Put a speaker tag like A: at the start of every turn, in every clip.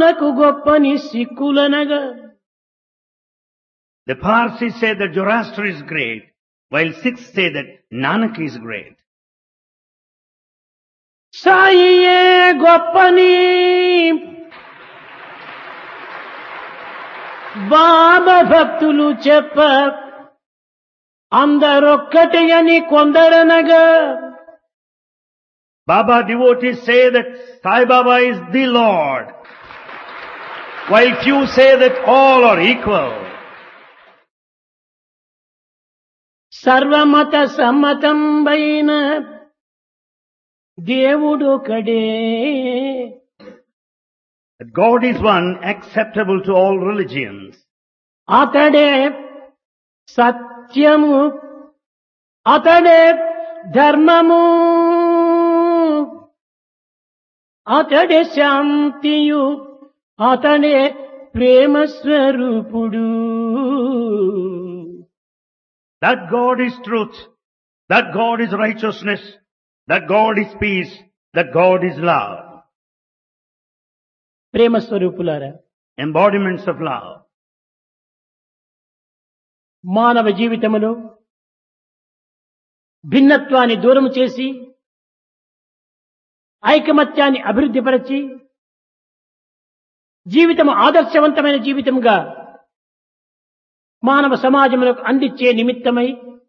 A: నానకు గొప్పని సిక్కులనగా
B: The Parsis say that Zoroaster is great, while Sikhs say that Nanak is great.
A: సాయియే గొప్పని బాబా భక్తులు చెప్ప అందరొక్కటి అని కొందరనగా
B: Baba devotees say that Sai Baba is the Lord, while few say that all are equal.
A: సర్వమత సమ్మతంబైన దేవుడొకడే
B: That God is one, acceptable to all religions.
A: అతడే సత్యము అతడే ధర్మము అతడే శాంతియు అతడే ప్రేమ స్వరూపుడు
B: That God is truth, that God is righteousness, that God is peace, that God is love.
A: ప్రేమ స్వరూపులారా,
B: Embodiments of love.
A: మానవ జీవితములో భిన్నత్వాన్ని దూరం చేసి ఐకమత్యాన్ని అభివృద్ధిపరచి జీవితము ఆదర్శవంతమైన జీవితముగా మానవ సమాజములకు అందించే నిమిత్తమై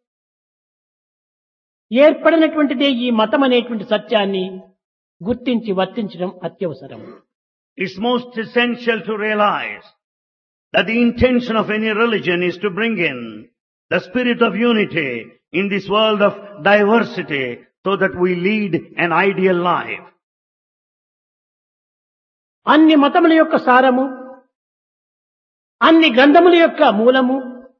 A: ఏర్పడినటువంటిదే ఈ మతం అనేటువంటి సత్యాన్ని గుర్తించి వర్తించడం అత్యవసరం.
B: It's most essential to realize that the intention of any religion is to bring in the spirit of unity in this world of diversity so that we lead an ideal life.
A: అన్ని మతముల యొక్క సారము, అన్ని గ్రంథముల యొక్క మూలము,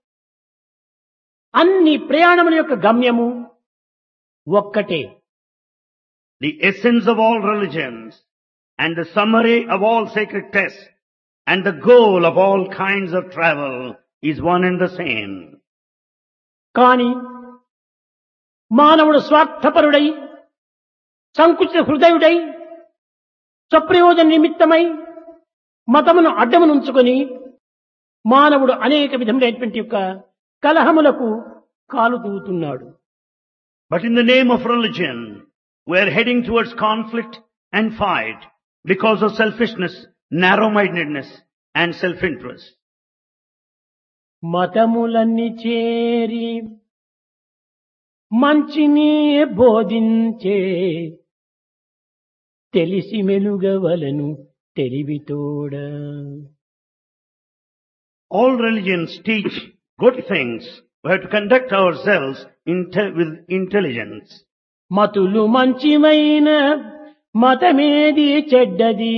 A: అన్ని ప్రయాణముల యొక్క గమ్యము ఒక్కటే.
B: The essence of all religions and the summary of all sacred texts and the goal of all kinds of travel is one and the same.
A: కాని మానవుడు స్వార్థపరుడై సంకుచిత హృదయుడై స్వప్రయోజన నిమిత్తమై మతమును అడ్డమునుంచుకొని మానవుడు అనేక విధములైనటువంటి యొక్క కలహములకు కాలు దూవుతున్నాడు.
B: But in the name of religion, we are heading towards conflict and fight because of selfishness, narrow-mindedness and self-interest.
A: మతములన్నీ చేరి మంచిని బోధించే తెలిసి మెలుగవలను తెలివితోడ.
B: All religions teach good things. We have to conduct ourselves with intelligence.
A: మతులు మంచివైన మతమేది చెడ్డది.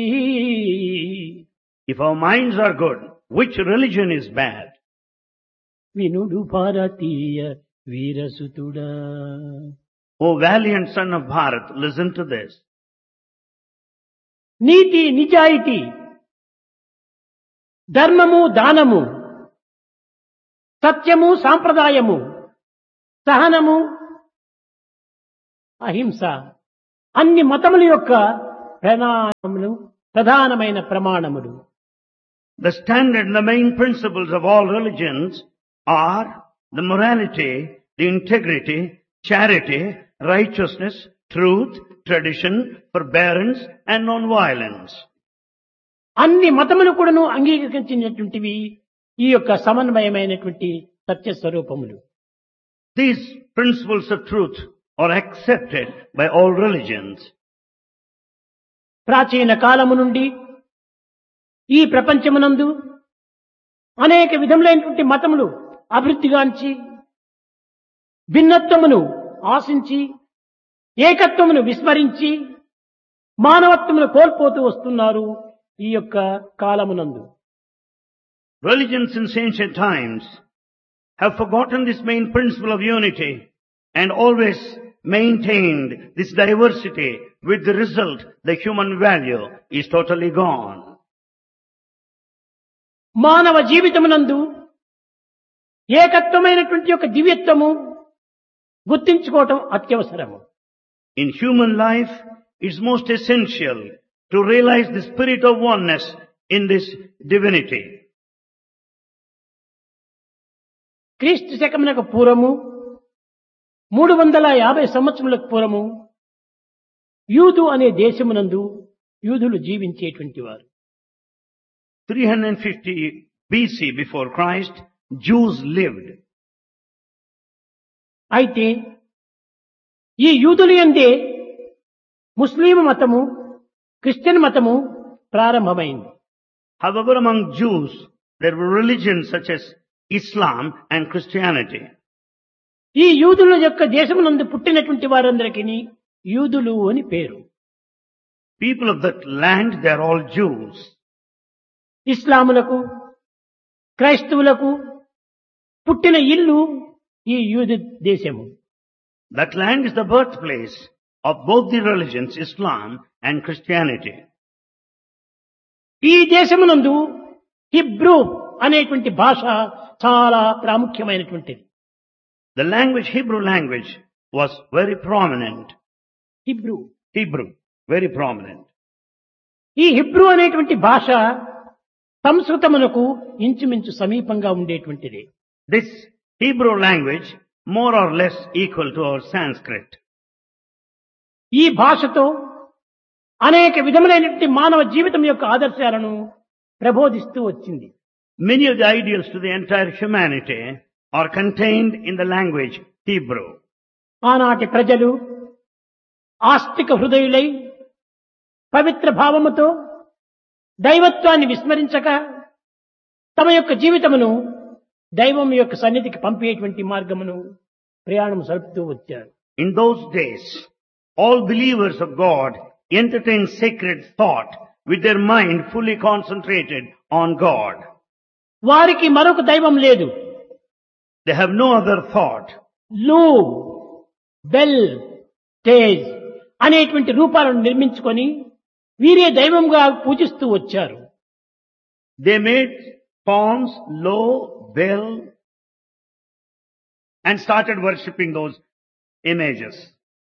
B: If our minds are good, which religion is bad?
A: వినుడు భారతీయ వీరసుతుడా.
B: O valiant son of Bharat, listen to this.
A: నీతి నిజాయితీ, ధర్మము దానము, సత్యము సాంప్రదాయము, సహనము అహింస అన్ని మతముల యొక్క ప్రధానమైన ప్రమాణములు.
B: The standard and the main principles of all religions are the morality, the integrity, charity, righteousness, truth, tradition, forbearance and non-violence.
A: అన్ని మతములు కూడాను అంగీకరించినటువంటివి ఈ యొక్క సమన్వయమైనటువంటి సత్య స్వరూపములు.
B: These principles of truth are accepted by all religions.
A: ప్రాచీన కాలము నుండి ఈ ప్రపంచమునందు అనేక విధములైనటువంటి మతములు అభివృద్ధిగాంచి భిన్నత్వమును ఆశించి ఏకత్వమును విస్మరించి మానవత్వమును కోల్పోతూ వస్తున్నారు ఈ యొక్క కాలమునందు.
B: Religions in ancient times have forgotten this main principle of unity and always maintained this diversity, with the result the human value is totally gone.
A: మానవ జీవితమునందు ఏకత్వమైనటువంటి యొక్క దివ్యత్వము గుర్తించుకోవటం అత్యవసరము.
B: In human life, it's most essential to realize the spirit of oneness in this divinity.
A: క్రీస్తు శకమునకు పూర్వము 350 సంవత్సరములకు పూర్వము యూదు అనే దేశమునందు యూదులు జీవించేటువంటి వారు.
B: 350 BC before Christ, Jews lived.
A: అయితే ఈ యూదులు యందే ముస్లిం మతము, క్రిస్టియన్ మతము ప్రారంభమైంది.
B: However, among Jews, there were religions such as Islam and Christianity.
A: ఈ యూదుల యొక్క దేశమునందు పుట్టినటువంటి వారందరికీ యూదులు అని పేరు.
B: People of that land, they are all Jews.
A: ఇస్లాములకు, క్రైస్తవులకు పుట్టిన ఇల్లు ఈ యూదు దేశము.
B: That land is the birthplace of both the religions, Islam and Christianity.
A: ఈ దేశమునందు హిబ్రూ అనేటువంటి భాష చాలా ప్రాముఖ్యమైనటువంటిది.
B: The language, Hebrew language, was very prominent.
A: Hebrew
B: Hebrew, very prominent.
A: ఈ హిబ్రూ అనేటువంటి భాష సంస్కృతమునకు ఇంచుమించు సమీపంగా ఉండేటువంటిది.
B: This Hebrew language, more or less equal to our Sanskrit.
A: ఈ భాషతో అనేక విధములైనటువంటి మానవ జీవితం యొక్క ఆదర్శాలను ప్రబోధిస్తూ వచ్చింది.
B: Many of the ideals to the entire humanity are contained in the language Hebrew.
A: ఆనాటి ప్రజలు ఆస్తిక హృదయులై పవిత్ర భావముతో దైవత్వాన్ని విస్మరించక తమ యొక్క జీవితమును దైవం యొక్క సన్నిధికి పంపేటువంటి మార్గమును ప్రయాణం సరుపుతూ వచ్చారు.
B: In those days, all believers of God entertained sacred thought with their mind fully concentrated on God.
A: వారికి మరొక దైవం లేదు.
B: They have no other thought.
A: లూ, బెల్, తేజ్ అనేటువంటి రూపాలను నిర్మించుకొని వీరే దైవంగా పూజిస్తూ వచ్చారు.
B: They made forms, Lo, Bel, and started worshipping those images.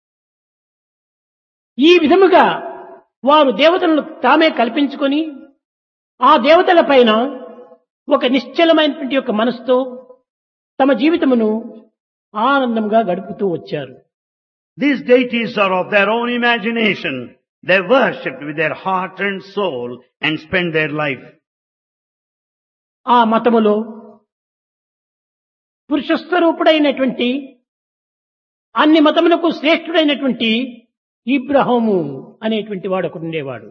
A: ఈ విధముగా వారు దేవతలను తామే కల్పించుకొని ఆ దేవతల పైన ఒక నిశ్చలమైనటువంటి యొక్క మనసుతో తమ జీవితమును ఆనందంగా గడుపుతూ వచ్చారు.
B: These deities are of their own imagination. They worshipped with their heart and soul and spent their life.
A: ఆ మతములో పురుషస్వరూపుడైనటువంటి అన్ని మతములకు శ్రేష్ఠుడైనటువంటి ఇబ్రాహీము అనేటువంటి వాడు ఒకడు ఉండేవాడు.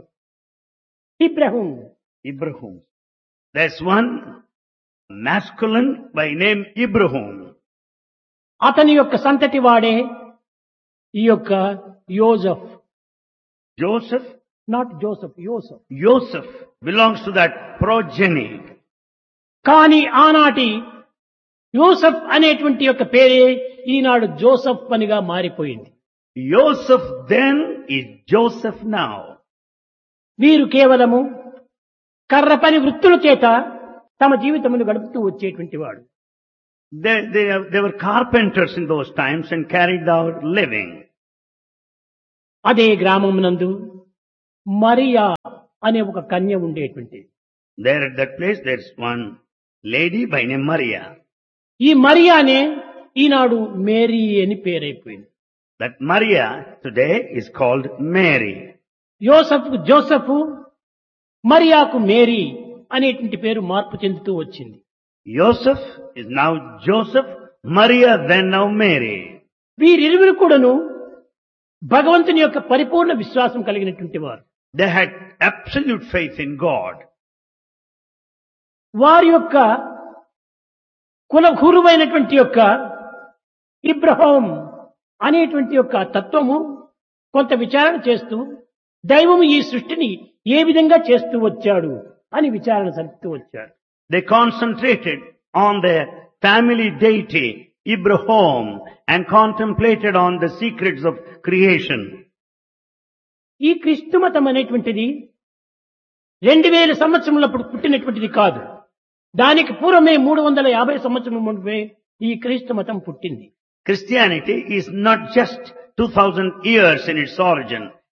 B: Ibrahim. There's one masculine by name Ibrahim.
A: అతని యొక్క సంతతి వాడే ఈ యొక్క యోసెఫ్.
B: Joseph?
A: Not Joseph, యోసెఫ్.
B: Joseph belongs to that progeny.
A: కానీ ఆనాటి యోసెఫ్ అనేటువంటి యొక్క పేరే ఈనాడు జోసెఫ్ పనిగా మారిపోయింది.
B: Joseph then is Joseph now.
A: వీరు కేవలము కర్ర పని వృత్తుల చేత తమ జీవితమును గడుపుతూ వచ్చేటువంటి వాడు.
B: They were carpenters in those times and carried out living.
A: అదే గ్రామమునందు మరియా అనే ఒక కన్య ఉండేటువంటి.
B: There at that place there's one lady by name Maria.
A: ఈ మరియానే ఈనాడు మేరీ అని పేరైపోయింది.
B: That Maria today is called Mary.
A: యోసెఫ్ Joseph, మరియాకు Mary అనేటువంటి పేరు మార్పు చెందుతూ వచ్చింది.
B: Joseph is now Joseph, Maria then now Mary.
A: వీరిరువురు కూడాను భగవంతుని యొక్క పరిపూర్ణ విశ్వాసం కలిగినటువంటి వారు.
B: They had absolute faith in God.
A: వారి యొక్క కులగురువైనటువంటి యొక్క ఇబ్రాహీం అనేటువంటి యొక్క తత్వము కొంత విచారణ చేస్తూ దైవము ఈ సృష్టిని ఏ విధంగా చేస్తూ వచ్చాడు అని విచారణ సరుపుతూ వచ్చాడు.
B: They concentrated on their family deity, Ibrahim, and contemplated on the secrets of creation.
A: ఈ క్రీస్తు మతం అనేటువంటిది 2000 సంవత్సరములప్పుడు పుట్టినటువంటిది కాదు. దానికి పూర్వమే 350 సంవత్సరముల ముందే ఈ క్రీస్తు మతం పుట్టింది.
B: Christianity is not just 2000 years in its origin.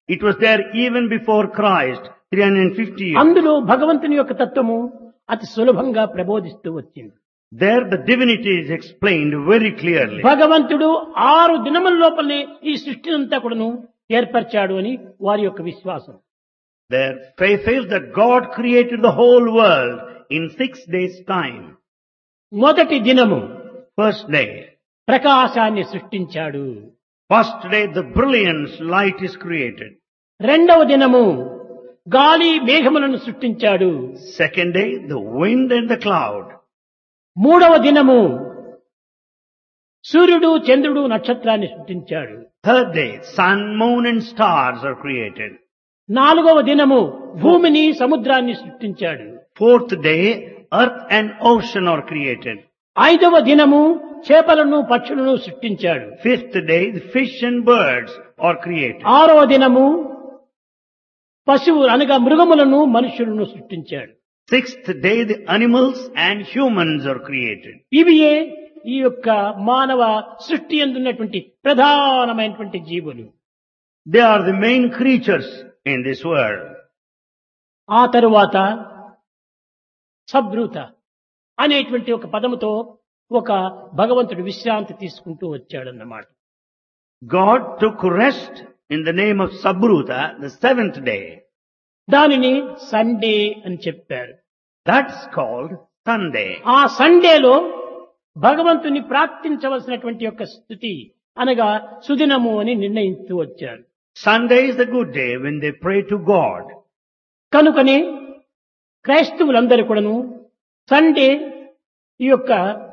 B: It was there even before Christ, 350 years.
A: అందులో భగవంతుని యొక్క తత్వము అతి సులభంగా ప్రబోధిస్తూ వచ్చింది.
B: There the divinity is explained very clearly.
A: భగవంతుడు 6 దినముల లోపలనే ఈ సృష్టినంతా కూడాను ఏర్పరిచాడు అని వారి యొక్క విశ్వాసం.
B: Their faith is that God created the whole world in 6 days' time.
A: మొదటి దినము
B: First day.
A: ప్రకాశాన్ని సృష్టించాడు.
B: First day the brilliance light is created.
A: రెండవ దినము గాలి మేఘములను సృష్టించాడు.
B: Second day the wind and the cloud.
A: మూడవ దినము సూర్యుడు చంద్రుడు నక్షత్రాన్ని సృష్టించాడు.
B: Third day sun, moon and stars are created.
A: నాలుగవ దినము భూమిని సముద్రాన్ని సృష్టించాడు.
B: Fourth day earth and ocean are created.
A: ఐదవ దినము చేపలను పక్షులను సృష్టించాడు.
B: Fifth day the fish and birds are created.
A: ఆరవ దినము పశువు అనగా మృగములను మనుషులను సృష్టించాడు.
B: Sixth day the animals and humans are created.
A: ఇవియే ఈ యొక్క మానవ సృష్టి యందున్నటువంటి ప్రధానమైనటువంటి జీవులు.
B: They are the main creatures in this world.
A: ఆ తరువాత సబ్రూత అనేటువంటి ఒక పదముతో ఒక భగవంతుడు విశ్రాంతి తీసుకుంటూ వచ్చాడన్నమాట.
B: God took rest in the name of Sabruta, the 7th day.
A: దానిని సండే అని చెప్పారు.
B: That's called Sunday.
A: ఆ సండేలో భగవంతుని ప్రార్థించవలసినటువంటి యొక్క స్థుతి అనగా సుదినము అని నిర్ణయిస్తూ వచ్చారు.
B: Sunday is the good day when they pray to God.
A: కనుకనే క్రైస్తవులందరూ కూడాను సండే ఈ యొక్క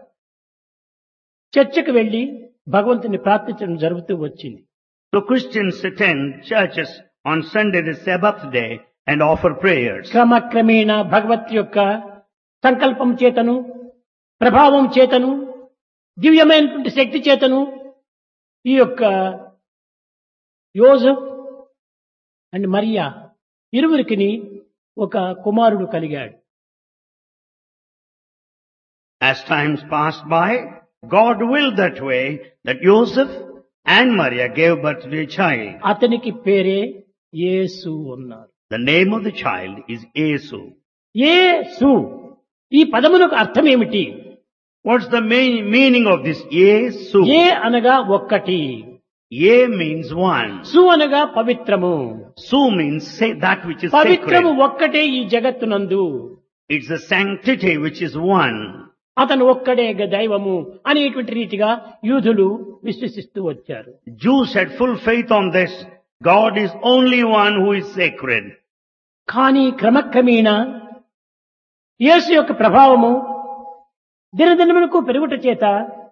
A: చర్చకు వెళ్లి భగవంతుని ప్రార్థించడం జరుగుతూ వచ్చింది.
B: So Christians attend churches on Sunday, the Sabbath day, and offer prayers.
A: క్రమక్రమేణా భగవత్ యొక్క సంకల్పం చేతను ప్రభావం చేతను దివ్యమైనటువంటి శక్తి చేతను ఈ యొక్క యోజెఫ్ అండ్ మరియా ఇరువురికి ఒక కుమారుడు కలిగాడు.
B: As times passed by, God willed that way that Joseph and Maria gave birth to a child.
A: అతనికి పేరే యేసు అన్నారు.
B: The name of the child is Yesu.
A: యేసు ఈ పదమునకు అర్థం ఏమిటి?
B: What's the main meaning of this Yesu?
A: ఏ అనగా ఒక్కటి,
B: Ye means one.
A: సు అనగా పవిత్రము.
B: Su means say that which is
A: పవిత్రము
B: sacred.
A: ఒక్కటే ఈ జగత్తునందు.
B: It's the sanctity which is one.
A: అతను ఒక్కడే దైవము అనేటువంటి రీతిగా యూదులు విశ్వసిస్తూ వచ్చారు.
B: Jews had full faith on this. God is only one who is sacred.
A: కానీ క్రమక్రమేణా యేసు యొక్క ప్రభావము దినదినములకు పెరుగుట చేత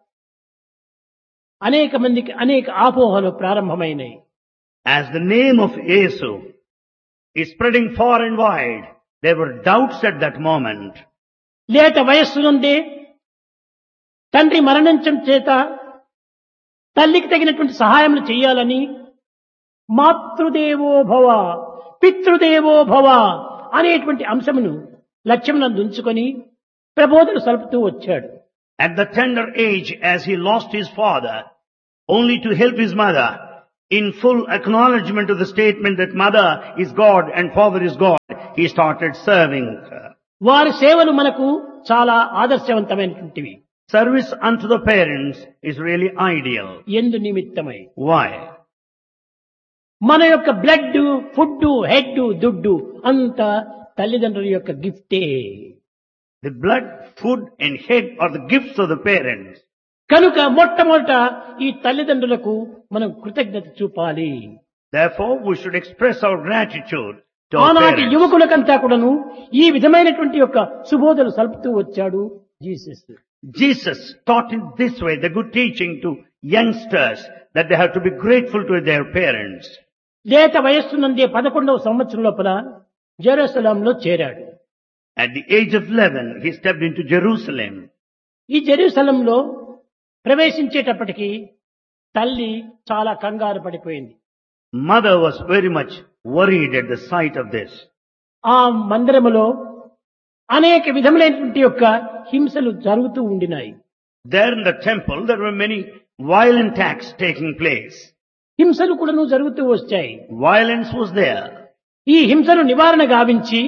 A: అనేక మందికి అనేక ఆపోహలు ప్రారంభమైనాయి.
B: As the name of Yesu is spreading far and wide, there were doubts at that moment.
A: లేత వయస్సునుందే తండ్రి మరణించడం చేత తల్లికి తగినటువంటి సహాయములు చేయాలని మాతృదేవో భవ పితృదేవో భవ అనేటువంటి అంశమును లక్ష్యమునందు ఉంచుకొని ప్రబోధన సలుపుతూ వచ్చాడు.
B: At the tender age, as he lost his father, only to help his mother, in full acknowledgement of the statement that mother is God and father is God, he started serving her.
A: వారి సేవలు మనకు చాలా ఆదర్శవంతమైనటువంటివి.
B: Service unto the parents is really ideal.
A: ఎందు నిమిత్తమై
B: Why?
A: మన యొక్క blood food head దుడ్డు అంత తల్లిదండ్రుల యొక్క గిఫ్టే.
B: The blood, food and head are the gifts of the parents.
A: కనుక మొట్టమొదట ఈ తల్లిదండ్రులకు మనం కృతజ్ఞత చూపాలి.
B: Therefore, we should express our gratitude to our
A: ఆనాటి
B: parents.
A: యువకులకంతా కూడాను ఈ విధమైనటువంటి యొక్క సుబోధలు సలుపుతూ వచ్చాడు Jesus.
B: Jesus taught in this way the good teaching to youngsters that they have to be grateful to their parents.
A: లేత వయస్సు నందే 11వ సంవత్సరం లోపల జెరూసలంలో చేరాడు.
B: At the age of 11, he stepped into Jerusalem.
A: ఈ జెరూసలంలో ప్రవేశించేటప్పటికి తల్లి చాలా కంగారు పడిపోయింది.
B: Mother was very much worried at the sight of this.
A: ఆ మందిరములో అనేక విధములైనటువంటి యొక్క హింసలు జరుగుతూ ఉండినాయి.
B: There in the temple, there were many violent acts taking place.
A: హింసలు కూడాను జరుగుతూ వచ్చాయి.
B: Violence was there.
A: ఈ హింసను నివారణ గావించి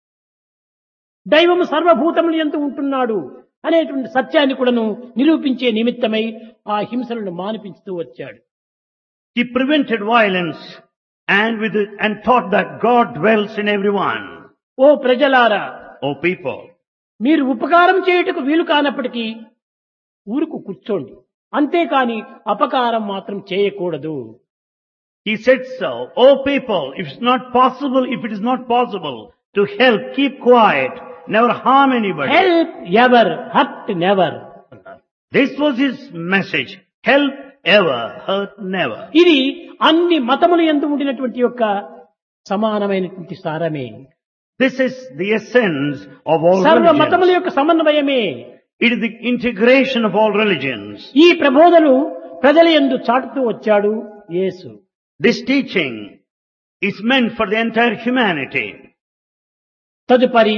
A: దైవము సర్వభూతములు యందు ఉంటున్నాడు అనేటువంటి సత్యాన్ని కూడాను నిరూపించే నిమిత్తమై ఆ హింసలను మానిపించుతూ వచ్చాడు.
B: He prevented violence and taught that God dwells in everyone.
A: ఓ ప్రజలారా,
B: O people,
A: మీరు ఉపకారం చేయుటకు వీలు కానప్పటికీ ఊరుకు కూర్చోండి, అంతేకాని అపకారం మాత్రం చేయకూడదు.
B: he said so. O people, if it is not possible to help, keep quiet, never harm anybody.
A: Help ever, hurt never.
B: This was his message. Help ever, hurt never.
A: ఇది అన్ని మతముల యందు ఉండినటువంటి యొక్క సమానమైనటువంటి సారమే.
B: This is the essence of all
A: సర్వ మతముల
B: religions.
A: యొక్క సమన్వయమే.
B: It is the integration of all religions.
A: ఈ ప్రబోధను ప్రజల యందు చాటుతూ వచ్చాడు యేసు.
B: This teaching is meant for the entire humanity.
A: తదుపరి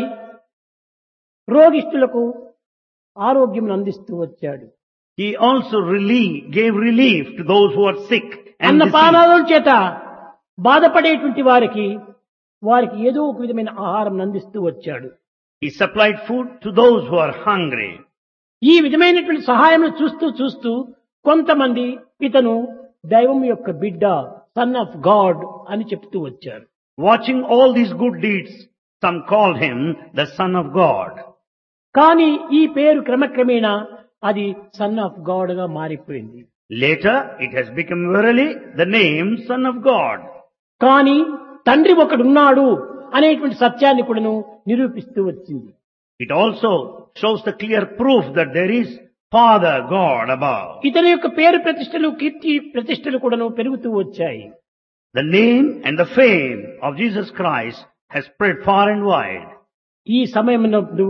A: రోగిష్ఠులకు ఆరోగ్యం అందిస్తూ వచ్చాడు.
B: He also gave relief to those who are sick and diseased.
A: అన్నపానాదుల చేత బాధపడేటువంటి వారికి ఏదో ఒక విధమైన ఆహారం అందిస్తూ వచ్చాడు.
B: He supplied food to those who are hungry.
A: ఈ విధమైనటువంటి సహాయం చూస్తూ కొంతమంది ఇతను దైవం యొక్క బిడ్డ, సన్ ఆఫ్ గాడ్ అని చెప్తూ వచ్చారు.
B: Watching all these good deeds, some called him the Son of God.
A: కానీ ఈ పేరు క్రమక్రమేణా అది సన్ ఆఫ్ గాడ్ గా మారిపోయింది.
B: Later, it has become verily the name Son of God.
A: కానీ తండ్రి ఒకడున్నాడు అనేటువంటి సత్యాన్ని కూడాను నిరూపిస్తూ వచ్చింది.
B: It also shows the clear proof that there is Father God above.
A: ఇతని యొక్క పేరు ప్రతిష్టలు, కీర్తి ప్రతిష్టలు కూడాను పెరుగుతూ వచ్చాయి.
B: The name and the fame of Jesus Christ has spread far and wide.
A: ఈ సమయమునందు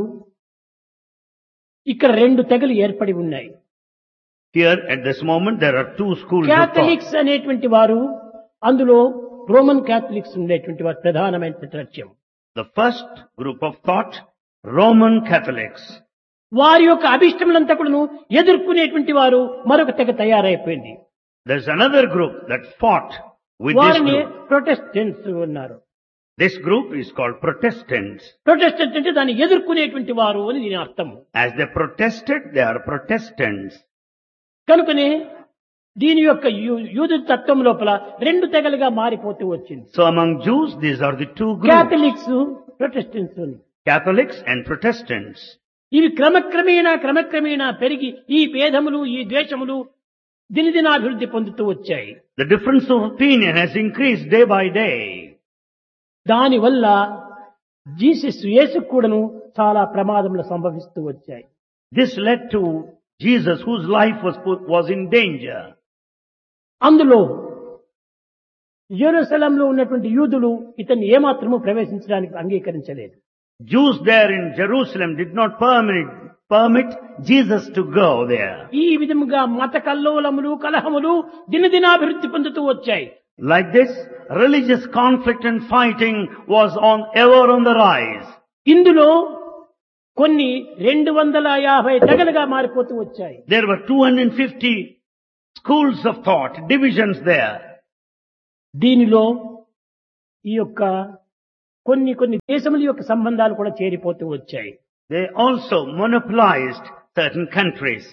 A: ఇక్కడ రెండు తెగలు ఏర్పడి ఉన్నాయి.
B: Here at this moment there are two schools of thought.
A: Catholics అనేటువంటి వారు, అందులో రోమన్ క్యాథలిక్స్ ఉండేటువంటి వారు ప్రధానమైనటువంటి లక్ష్యం.
B: The first group of thought, Roman Catholics.
A: వారి యొక్క అభిష్టములంతా కూడాను ఎదుర్కొనేటువంటి వారు మరొక తెగ తయారైపోయింది.
B: There's another group that fought with this
A: వారిని
B: group.
A: ప్రొటెస్టెంట్స్ ఉన్నారు.
B: This group is called Protestants.
A: Protestant అంటే దాన్ని ఎదుర్కొనేటువంటి వారు అని దీని అర్థం.
B: As they protested, they are Protestants.
A: కనుకనే దీని యొక్క యూదు తత్వం లోపల రెండు తెగలుగా మారిపోతూ వచ్చింది.
B: So among Jews, these are the two groups.
A: Catholics, Protestants.
B: Catholics and Protestants.
A: ఇవి క్రమక్రమేణా పెరిగి ఈ భేదములు, ఈ ద్వేషములు దినదినాభివృద్ధి పొందుతూ వచ్చాయి.
B: The difference of opinion has increased day by day.
A: దానివల్ల యేసు కూడాను చాలా ప్రమాదములు సంభవిస్తూ వచ్చాయి.
B: This led to Jesus, whose life was in danger.
A: అందులో యెరూషలేంలో ఉన్నటువంటి యూదులు ఇతన్ని ఏమాత్రము ప్రవేశించడానికి అంగీకరించలేదు.
B: Jews there in Jerusalem did not permit Jesus to go there.
A: ఈ విధముగా మత కల్లోలములు, కలహములు దినదినాభివృద్ధి పొందుతూ వచ్చాయి.
B: Like this, religious conflict and fighting was ever on the rise.
A: ఇందులో కొన్ని 250 తెగలుగా మారిపోతూ వచ్చాయి.
B: There were 250 schools of thought, divisions there.
A: దీనిలో ఈ యొక్క కొన్ని దేశముల యొక్క సంబంధాలు కూడా చేరిపోతూ వచ్చాయి.
B: They also monopolized certain countries.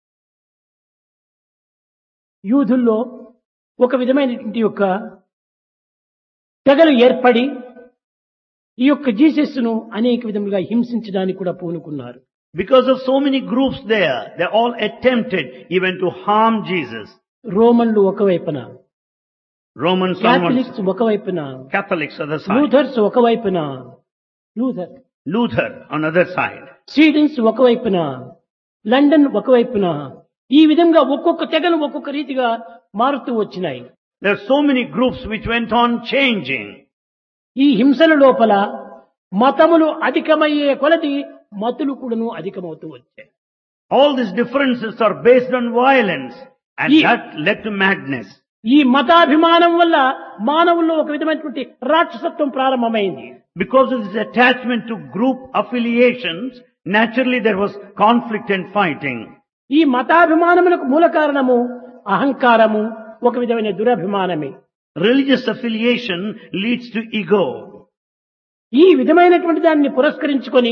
A: యూదుల్లో ఒక విధమైనటువంటి యొక్క తెగలు ఏర్పడి ఈ యొక్క జీసస్ను అనేక విధములుగా హింసించడానికి కూడా పూనుకున్నారు.
B: Because of so many groups there, they all attempted even to harm Jesus.
A: రోమన్లు ఒకవైపున,
B: Romans,
A: క్యాథలిక్స్ ఒకవైపున,
B: Catholics other side,
A: లూథర్స్ ఒకవైపున,
B: Luther on other side.
A: స్వీడన్స్ ఒకవైపున, లండన్ ఒకవైపున, ఈ విధంగా ఒక్కొక్క తెగలు ఒక్కొక్క రీతిగా మారుతూ వచ్చినాయి.
B: There are so many groups which went on changing.
A: ఈ హింసల లోపల మతములు అధికమయ్యే కొలది మతులు కూడాను అధికమవుతూ వచ్చాయి.
B: All these differences are based on violence, and that led to madness.
A: ఈ మతాభిమానం వల్ల మానవుల్లో ఒక విధమైనటువంటి రాక్షసత్వం ప్రారంభమైంది.
B: Because of this attachment to group affiliations, naturally there was conflict and fighting.
A: ఈ మతాభిమానములకు మూల కారణము అహంకారము, ఒక విధమైన దురభిమానమే.
B: Religious affiliation leads to ego.
A: ఈ విధమైనటువంటి దాన్ని పురస్కరించుకొని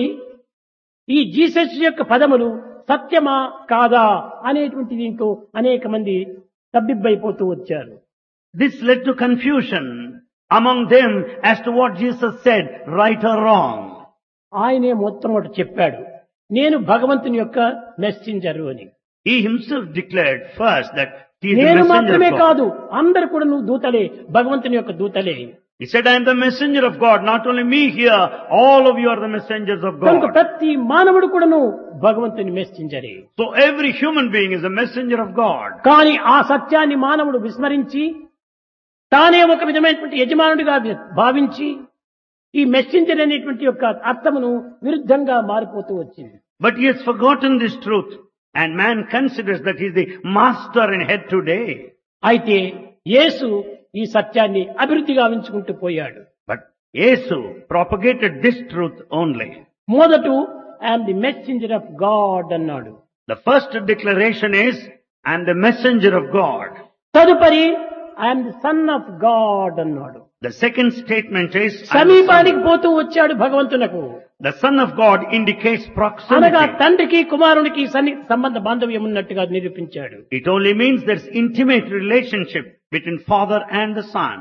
A: ఈ జీసస్ యొక్క పదములు సత్యమా కాదా అనేటువంటి దీంతో అనేక మంది తబ్బిబ్బైపోతూ వచ్చారు.
B: This led to confusion among them as to what Jesus said, right or wrong.
A: ఆయనే మొట్టమొదట చెప్పాడు, నేను భగవంతుని యొక్క మెసెంజరు అని.
B: He himself declared first that he is the
A: నేను
B: messenger
A: మాత్రమే
B: of God.
A: కాదు, అందరు కూడా నువ్వు దూతలే, భగవంతుని యొక్క దూతలే.
B: He said, I am the messenger of God. Not only me here, all of you are the messengers of
A: కనుక
B: God.
A: ప్రతి మానవుడు కూడాను భగవంతుని మెసెంజరే.
B: So every human being is a messenger of God.
A: కానీ ఆ సత్యాన్ని మానవుడు విస్మరించి తానే ఒక విధమైనటువంటి యజమానుడిగా భావించి ఈ మెసెంజర్ అనేటువంటి యొక్క అర్థమును విరుద్ధంగా మారిపోతూ వచ్చింది.
B: But he has forgotten this truth, and man considers that he is the master and head today.
A: అయితే యేసు ఈ సత్యాన్ని అభివృద్ధి గావించుకుంటూ పోయాడు.
B: But Yesu propagated this truth only.
A: మొదట I'm the messenger of God అన్నాడు.
B: The first declaration is, I am the messenger of God.
A: తదుపరి I'm the son of God అన్నాడు.
B: The second statement is, I am the
A: సమీపానికి పోతూ వచ్చాడు భగవంతునకు.
B: The Son of God indicates
A: అనగా
B: proximity.
A: తండ్రికి కుమారునికి సంబంధ బాంధవ్యం ఉన్నట్టుగా నిరూపించాడు.
B: It only means there's intimate relationship between Father and the Son.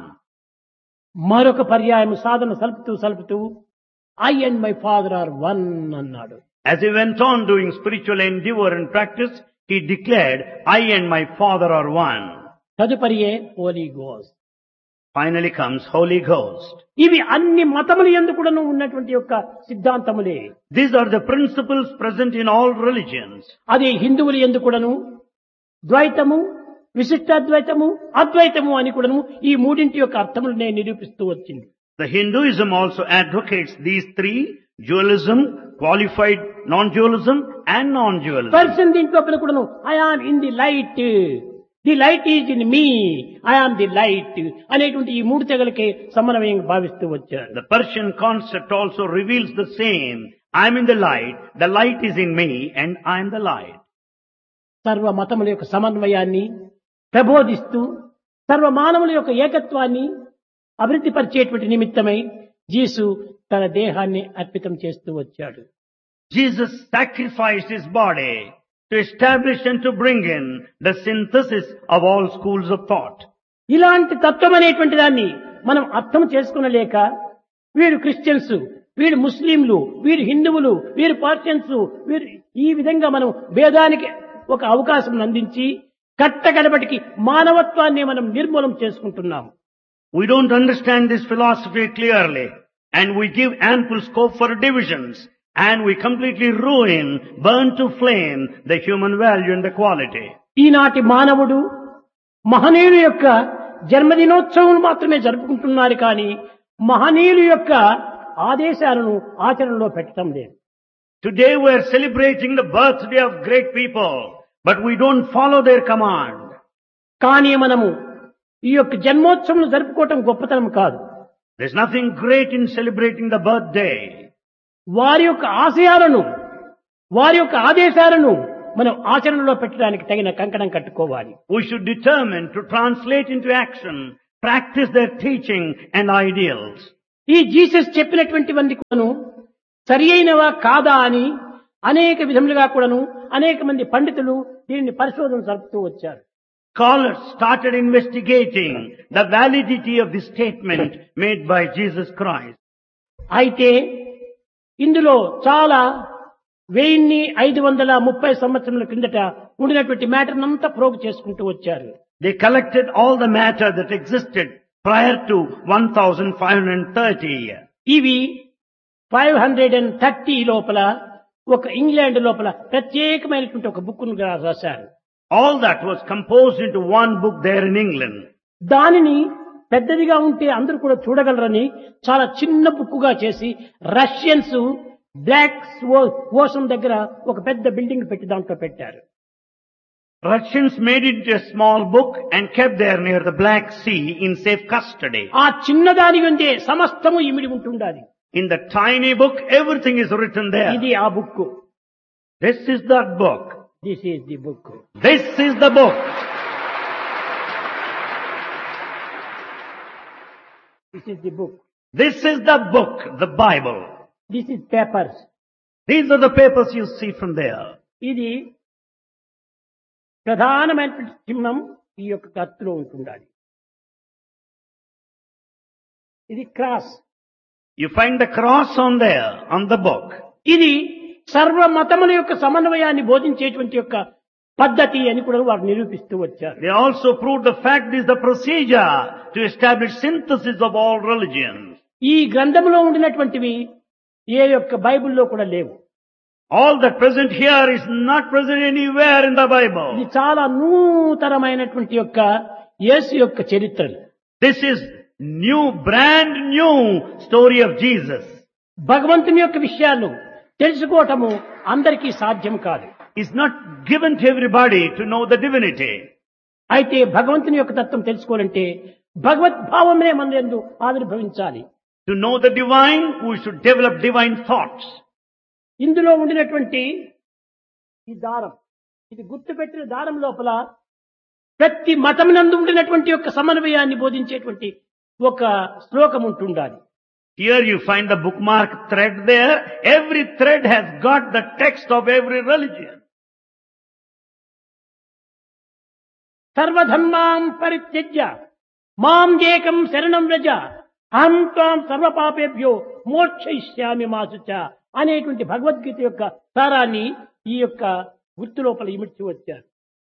A: మరొక పర్యాయం సాధన సలుపుతూ I and my father are one అన్నాడు.
B: As he went on doing spiritual endeavor and practice, he declared, I and my Father are one.
A: తదుపరియే Holi ghost.
B: Finally comes Holy Ghost.
A: ఇవి అన్ని మతములు యందు కూడాను ఉన్నటువంటి యొక్క సిద్ధాంతములే.
B: These are the principles present in all religions.
A: అది హిందువుల యందు కూడాను ద్వైతము, విశిష్టాద్వైతము, అద్వైతము అని కూడాను ఈ మూడింటి యొక్క అర్థములనే నిరూపిస్తూ వచ్చింది.
B: The Hinduism also advocates these three: dualism, qualified non-dualism and non-dualism.
A: Person దీంట్లో కూడాను I am in the light, the light is in me, I am the light అనేటువంటి ఈ మూడు తెగలకే సమన్వయంగా భావిస్తూ వచ్చారు.
B: The Persian concept also reveals the same. I am in the light is in me, and I am the light.
A: సర్వ మతముల యొక్క సమన్వయాన్ని ప్రబోధిస్తూ సర్వ మానవుల యొక్క ఏకత్వాన్ని అభివృద్ధి పరిచేటువంటి నిమిత్తమై యేసు తన దేహాన్ని అర్పితం చేస్తూ వచ్చాడు.
B: Jesus sacrificed his body to establish and to bring in the synthesis of all schools of thought.
A: ఇలాంటి తత్వం అనేటువంటి దాన్ని మనం అర్థం చేసుకునలేక వీరు క్రిస్టియన్స్, వీరు ముస్లింలు, వీరు హిందువులు, వీరు పార్షియన్స్, వీరు ఈ విధంగా మనం భేదానికి ఒక అవకాశం అందించి కట్టగడబటికి మానవత్వాన్ని మనం నిర్మూలం చేసుకుంటున్నాం.
B: We don't understand this philosophy clearly, and we give ample scope for divisions, and we completely ruin, burn to flame the human value and the quality.
A: ఈనాటి మానవుడు మహనీయుల యొక్క జన్మదినోత్సవం మాత్రమే జరుపుకుంటున్నారు కానీ మహనీయుల యొక్క ఆదేశాలను ఆచరణలో పెట్టడం లేదు.
B: Today we are celebrating the birthday of great people, but we don't follow their command.
A: కానీ మనము ఈ యొక్క జన్మోత్సవం జరుపుకోవటం గొప్పతనం కాదు.
B: There's nothing great in celebrating the birthday.
A: వారి యొక్క ఆశయాలను, వారి యొక్క ఆదేశాలను మనం ఆచరణలో పెట్టడానికి తగిన కంకణం కట్టుకోవాలి.
B: We should determine to translate into action, practice their teaching and ideals.
A: ఈ జీసస్ చెప్పినటువంటివన్నీ కూడాను సరి అయినవా కాదా అని అనేక విధములుగా కూడాను అనేక మంది పండితులు దీనిని పరిశోధన జరుపుతూ వచ్చారు.
B: Scholars started investigating the validity of this statement made by Jesus Christ.
A: అయితే ఇందులో చాలా 1530 సంవత్సరముల కిందట ఉండినటువంటి మ్యాటర్ అంతా ప్రోగ్ చేసుకుంటూ వచ్చారు.
B: They collected all the matter that existed prior to 1530.
A: ఇవి 530 లోపల ఒక ఇంగ్లాండ్ లోపల ప్రత్యేకమైనటువంటి ఒక బుక్ ను రాశారు.
B: All that was composed into one book there in England.
A: దానిని పెద్దదిగా ఉంటే అందరూ కూడా చూడగలరని చాలా చిన్న బుక్కుగా చేసి రష్యన్స్ బ్లాక్ ఓషన్ దగ్గర ఒక పెద్ద బిల్డింగ్ పెట్టి దాంట్లో పెట్టారు.
B: Russians made it a small book and kept there near the Black Sea in safe custody.
A: ఆ చిన్నదాని ఉండే సమస్తము ఇమిడి ఉంటుండాలి.
B: In the tiny book, everything is written there.
A: ఇది ఆ book.
B: This is that book.
A: This is the book.
B: This is the book.
A: This is the book.
B: This is the book, the Bible.
A: This is papers.
B: These are the papers you see from there.
A: ఇది ప్రధానమైనటువంటి చిహ్నం ఈ యొక్క కత్తిలో ఉంటుండాలి. ఇది cross.
B: You find the cross on there, on the book.
A: ఇది సర్వ మతముల యొక్క సమన్వయాన్ని బోధించేటువంటి యొక్క పద్ధతి అని కూడా వారు నిరూపిస్తూ వచ్చారు.
B: They also proved the fact is the procedure to establish synthesis of all religions.
A: ఈ గ్రంథంలో ఉండినటువంటివి ఏ యొక్క బైబిల్లో కూడా లేవు.
B: All that present here is not present anywhere in the
A: ఇది
B: Bible.
A: చాలా నూతనమైనటువంటి యొక్క యేసు యొక్క చరిత్ర.
B: This is new, brand new story of Jesus.
A: భగవంతుని యొక్క విషయాలు తెలుసుకోవటము అందరికీ సాధ్యం కాదు.
B: It's not given to everybody to know the divinity.
A: అయితే భగవంతుని యొక్క తత్వం తెలుసుకోవాలంటే భగవద్భావమే మన యందు ఆవిర్భవించాలి.
B: To know the divine, we should develop divine thoughts.
A: ఇందులో ఉండినటువంటి ఈ దారం, ఇది గుర్తుపెట్టిన దారం లోపల ప్రతి మతమునందు ఉండినటువంటి యొక్క సమన్వయాన్ని బోధించేటువంటి ఒక శ్లోకం ఉంటుండాలి.
B: Here you find the bookmark thread there. Every thread has got the text of every religion.
A: సర్వధర్మాం పరిత్యజ్య మాం ఏకం శరణం వ్రజ అహం త్వాం సర్వపాపేభ్యో మోక్షయిష్యామి మా శుచ అనేటువంటి భగవద్గీత యొక్క సారాన్ని ఈ యొక్క గుర్తు లోపల ఇమిడ్చి వచ్చారు.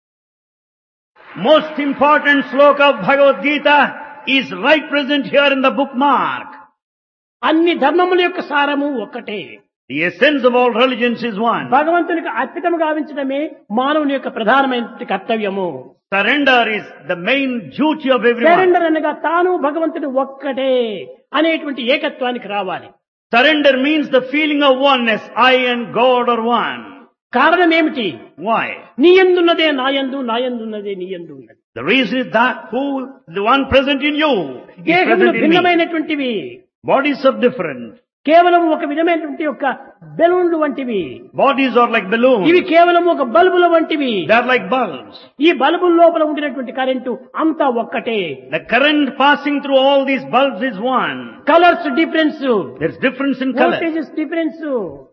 B: Most important sloka of Bhagavad Gita is right present here in the bookmark.
A: అన్ని ధర్మముల యొక్క సారము ఒక్కటే.
B: The essence of all religions is one.
A: భగవంతునికి అర్పితము గావించడమే మానవుని యొక్క ప్రధానమైన కర్తవ్యము.
B: Surrender is the main duty of everyone.
A: Surrender అనగా తాను భగవంతుడు ఒక్కటే అనేటువంటి ఏకత్వానికి రావాలి.
B: Surrender means the feeling of oneness. I and God are one.
A: కారణం ఏమిటి?
B: Why?
A: నీ యందున్నదే నా యందు, నా యందున్నదే నీ యందు ఉన్నది.
B: The reason is that the one present in you is
A: దేహములు
B: present in me.
A: భిన్నమైనటువంటివి,
B: Bodies are different.
A: కేవలం ఒక విధమైనటువంటి యొక్క బెలూన్లు వంటివి.
B: Bodies are like balloons.
A: ఇవి కేవలం ఒక బల్బుల వంటివి.
B: They are like bulbs.
A: ఈ బల్బుల లోపల ఉండినటువంటి కరెంటు అంతా ఒక్కటే.
B: The current passing through all these bulbs is one.
A: Colours difference,
B: There's difference in color.
A: Voltages difference,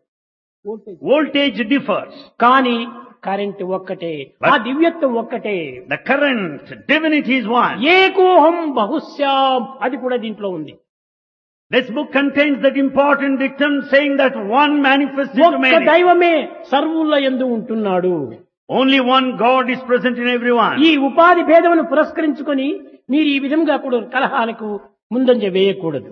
B: Voltage differs.
A: కానీ కరెంటు ఒక్కటే, ఆ దివ్యత్వం ఒక్కటే.
B: The current, divinity is one.
A: ఏకోహం బహుశ్యాం అది కూడా దీంట్లో ఉంది.
B: This book contains that important dictum saying that one manifests into
A: ఒక్క
B: many.
A: దైవమే సర్వుల యందు ఉంటున్నాడు.
B: Only one God is present in everyone.
A: ఈ ఉపాధి భేదమును పురస్కరించుకొని మీరు ఈ విధంగా కూడా కలహాలకు ముందంజ వేయకూడదు.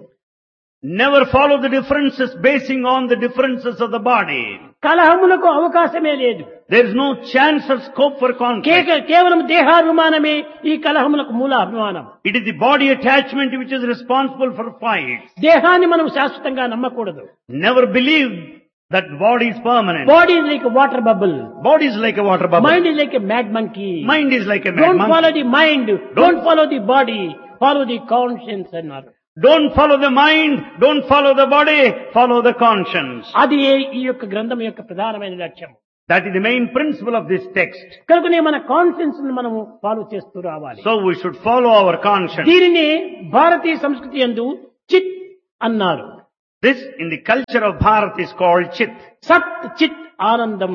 B: Never follow the differences basing on the differences of the body.
A: కలహములకు అవకాశమే లేదు.
B: There is no chance or scope for conflict.
A: కేవలం దేహాభిమానమే ఈ కలహములకు మూల అభిమానం.
B: It is the body attachment which is responsible for fights.
A: దేహాన్ని మనం శాశ్వతంగా నమ్మకూడదు.
B: Never believe that body is permanent.
A: Body is like water bubble.
B: Body is like a water bubble.
A: Mind is like a mad monkey.
B: Mind is like a mad
A: don't follow
B: monkey.
A: The mind, don't follow the body, follow the conscience అన్నారు.
B: Don't follow the mind, don't follow the body, follow the conscience.
A: అది ఈ యొక్క గ్రంథం యొక్క ప్రధానమైన లక్ష్యం.
B: That is the main principle of this text.
A: కనుకనే మన కాన్షియన్స్ మనము ఫాలో చేస్తూ రావాలి.
B: So we should follow our conscience.
A: దీనిని భారతీయ సంస్కృతి యందు చిత్ అన్నారు.
B: This in the culture of Bharat is called Chit.
A: సత్ చిత్ ఆనందం.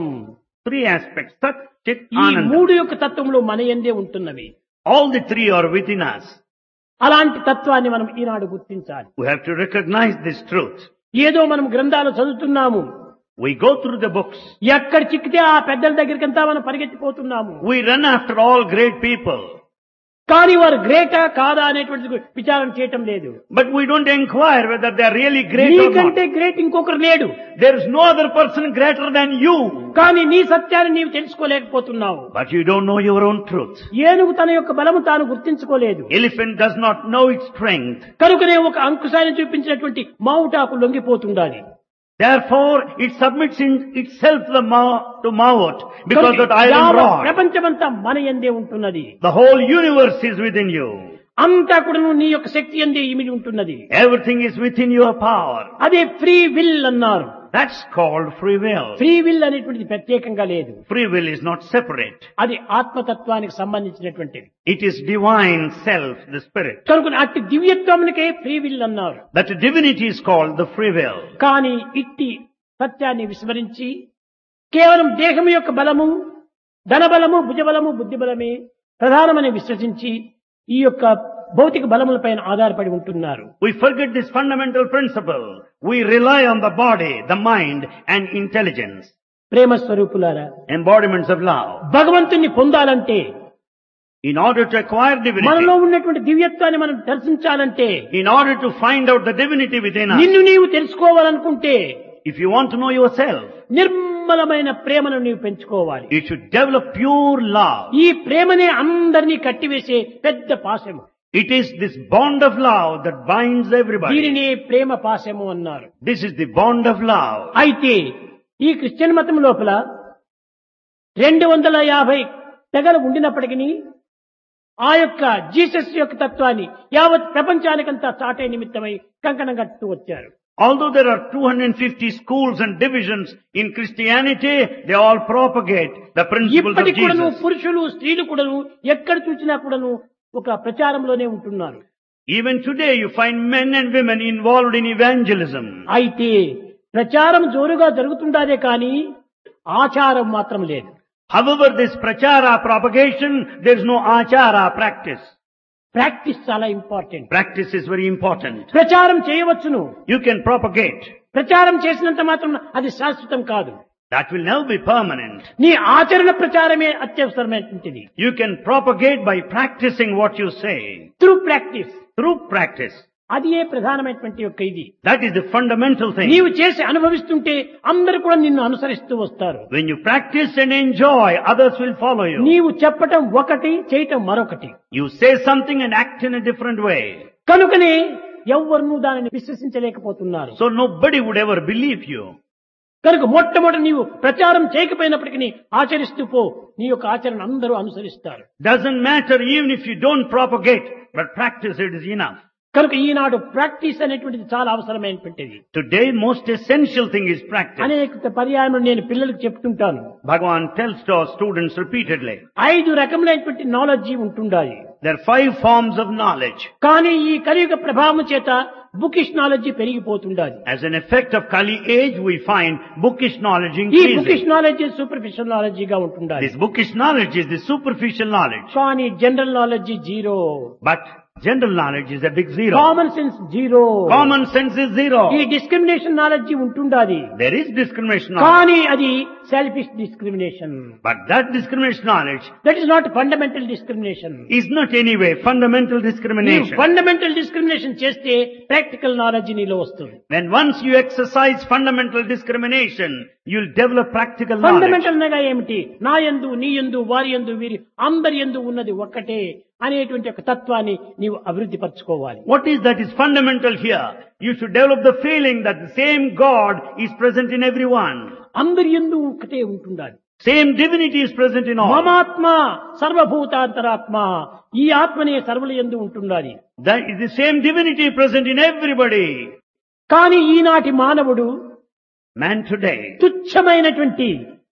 B: 3 aspects. Sat, Chit,
A: ఈ
B: Ananda.
A: మూడు యొక్క తత్వంలో మన యందే ఉంటున్నవి.
B: All the 3 are within us.
A: అలాంటి తత్వాన్ని మనం ఈనాడు గుర్తించాలి.
B: We have to recognize this truth.
A: ఏదో మనం గ్రంథాలు చదువుతున్నాము,
B: We go through the books.
A: ఎక్కడ చిక్కితే ఆ పెద్దల దగ్గరికంతా మనం పరిగెత్తిపోతున్నాము.
B: We run after all great people.
A: కానీ వారు గ్రేటా కాదా అనేటువంటి విచారణ చేయటం లేదు.
B: But we don't inquire whether they are really great or not.
A: నీకంటే గ్రేట్ ఇంకొకరు లేడు.
B: There is no other person greater than you.
A: కానీ నీ సత్యాన్ని నీవు తెలుసుకోలేకపోతున్నావు.
B: But you don't know your own truth.
A: ఏనుగు తన యొక్క బలము తాను గుర్తించుకోలేదు.
B: Elephant does not know its strength.
A: కనుకనే ఒక అంకుశాన్ని చూపించినటువంటి మావుటాకు లొంగిపోతుండాలి.
B: Therefore, it submits in itself to Mawat because that iron rod.
A: ప్రపంచమంతా మన యందే ఉంటున్నది.
B: The whole universe is within you.
A: అంతా కూడా నీ యొక్క శక్తి అందే ఇమిడి ఉంటున్నది.
B: Everything is within your power.
A: అదే ఫ్రీ విల్ అన్నారు.
B: That's called free will.
A: Free will అనేటువంటిది ప్రత్యేకంగా లేదు.
B: Free will is not separate.
A: అది ఆత్మతత్వానికి సంబంధించినటువంటిది.
B: It is divine self, the spirit.
A: కనుక అట్టి దివ్యత్వమునికే ఫ్రీ విల్ అన్నారు.
B: That divinity is called the free will.
A: కానీ ఇట్టి సత్యాన్ని విస్మరించి కేవలం దేహం యొక్క బలము, ధనబలము, భుజబలము, బుద్ధిబలమే ప్రధానమని విశ్వసించి ఈ యొక్క భౌతిక బలములపైన ఆధారపడి ఉంటున్నారు.
B: We forget this fundamental principle. We rely on the body, the mind and intelligence.
A: ప్రేమ స్వరూపులారా,
B: Embodiments of love.
A: భగవంతుని పొందాలంటే,
B: In order to acquire
A: మనలో
B: divinity,
A: ఉన్నటువంటి దివ్యత్వాన్ని మనం దర్శించాలంటే,
B: in order to find out the divinity within us,
A: నిన్ను నీవు తెలుసుకోవాలనుకుంటే
B: if you want to know yourself,
A: నిర్మలమైన ప్రేమను నీవు పెంచుకోవాలి.
B: you should develop pure love.
A: ఈ ప్రేమనే అందరినీ కట్టివేసే పెద్ద పాశము.
B: It is this bond of love that binds everybody.
A: దీనినే ప్రేమ పాశము అన్నారు.
B: This is the bond of love.
A: అయితే ఈ క్రిస్టియన్ మతం లోపల 250 తెగలు ఉండినప్పటికీ ఆ యొక్క జీసస్ యొక్క తత్వాన్ని యావత్ ప్రపంచానికంతా చాటే నిమిత్తమై కంకణం కట్టుతూ వచ్చారు.
B: Although there are 250 schools and divisions in Christianity, they all propagate the principles of
A: ఇప్పటికి కూడాను
B: Jesus.
A: పురుషులు స్త్రీలు కూడాను ఎక్కడ చూసినా కూడాను ఒక ప్రచారంలోనే ఉంటున్నారు.
B: Even today you find men and women involved in evangelism.
A: అయితే ప్రచారం జోరుగా జరుగుతుండాదే కానీ ఆచారం మాత్రం లేదు.
B: However, this prachara propagation, there is no achara practice.
A: Practice చాలా important.
B: Practice is very important.
A: ప్రచారం చేయవచ్చును.
B: You can propagate.
A: ప్రచారం చేసినంత మాత్రం అది శాశ్వతం కాదు.
B: That will never be permanent.
A: నీ ఆచరణ ప్రచారమే అత్యవసరమైనటువంటిది.
B: You can propagate by practicing what you say.
A: Through practice.
B: Through practice.
A: అది ఏ ప్రధానమైనటువంటి యొక్క ఇది.
B: That is the fundamental thing.
A: నీవు చేసి అనుభవిస్తుంటే అందరూ కూడా నిన్ను అనుసరిస్తూ వస్తారు.
B: When you practice and enjoy, others will follow you.
A: నీవు చెప్పటం ఒకటి, చేయటం మరొకటి.
B: You say something and act in a different way.
A: కనుకనే ఎవ్వరూ దానిని విశ్వసించలేకపోతున్నారు.
B: So nobody would ever believe you.
A: కనుక మొట్టమొదటి నీవు ప్రచారం చేయకపోయినప్పటికీ ఆచరిస్తూ పో, నీ యొక్క ఆచరణ అందరూ అనుసరిస్తారు.
B: Doesn't matter even if you don't propagate, but practice it is enough.
A: కనుక ఈనాడు ప్రాక్టీస్ అనేటువంటిది చాలా అవసరమైనటువంటిది.
B: Today most essential thing is practice.
A: అనేక పర్యాయం నేను పిల్లలకు చెప్తుంటాను.
B: Bhagavan tells to our students repeatedly.
A: 5 రకములైనటువంటి నాలెడ్జి ఉంటుండాలి.
B: There are 5 forms of knowledge.
A: కానీ ఈ కలియుగ ప్రభావం చేత bookish knowledge పెరిగిపోతుండాలి.
B: As an effect of Kali age, we find bookish knowledge
A: ఈ బుకిష్
B: increasing.
A: నాలెడ్జి సూపర్ఫిషియల్ నాలెడ్జిగా ఉంటుండాలి.
B: This bookish knowledge is the superficial knowledge.
A: కానీ general knowledge zero.
B: But general knowledge is a big zero.
A: Common sense zero.
B: Common sense is zero.
A: ఈ discrimination knowledge ఉంటుండాలి.
B: There is discrimination knowledge.
A: కానీ అది selfish discrimination.
B: But that discrimination knowledge
A: that is not fundamental discrimination.
B: is not anyway fundamental
A: నీవు
B: discrimination.
A: Fundamental discrimination చేస్తే practical knowledge నీలో వస్తుంది.
B: When once you exercise fundamental discrimination, you'll develop practical knowledge.
A: Fundamental అనగా ఏమిటి? నా యందు, నీ యందు, వారి యందు, వీరి అందరి యందు ఉన్నది ఒక్కటే అనేటువంటి ఒక తత్వాన్ని నీవు అభివృద్ధి పరచుకోవాలి.
B: What is that is fundamental here? You should develop the feeling that the same God is present in everyone.
A: అందరి యందు ఒకటే ఉంటుండాలి.
B: Same divinity is present in all.
A: మమాత్మ సర్వభూతాంతరాత్మ, ఈ ఆత్మనే సర్వుల యందు ఉంటుండాలి.
B: That is the same divinity present in everybody.
A: కానీ ఈనాటి మానవుడు
B: Man today
A: తుచ్చమైనటువంటి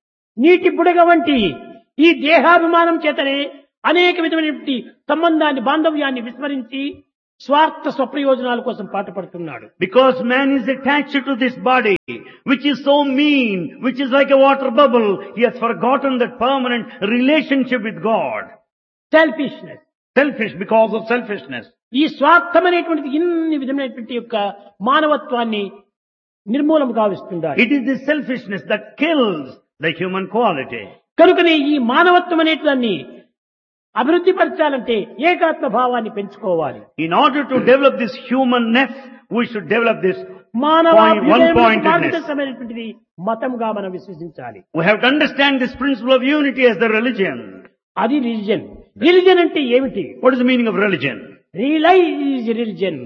A: నీటి బుడగ వంటి ఈ దేహాభిమానం చేతనే అనేక విధమైనటువంటి సంబంధాన్ని, బాంధవ్యాన్ని విస్మరించి స్వార్థ స్వప్రయోజనాల కోసం పాటుపడుతున్నాడు.
B: Because man is attached to this body, which is so mean, which is like a water bubble, he has forgotten that permanent relationship with God.
A: Selfishness.
B: Selfish because of selfishness.
A: ఈ స్వార్థమనేటువంటిది ఇన్ని విధమైనటువంటి యొక్క మానవత్వాన్ని నిర్మూలం గావిస్తుండాలి.
B: It is this selfishness that kills the human quality.
A: కనుకనే ఈ మానవత్వం అనేదాన్ని అభివృద్ధి పరచాలంటే ఏకాత్మ భావాన్ని పెంచుకోవాలి.
B: In order to develop this humanness, we should develop this
A: మానవాభిప్రాయమైనటువంటిది
B: one-pointedness.
A: మతంగా మనం విశ్వసించాలి.
B: We have to understand this principle of unity as the religion.
A: అది రిలిజన్. రిలిజన్ అంటే ఏమిటి?
B: What is the meaning of religion?
A: Realise is religion.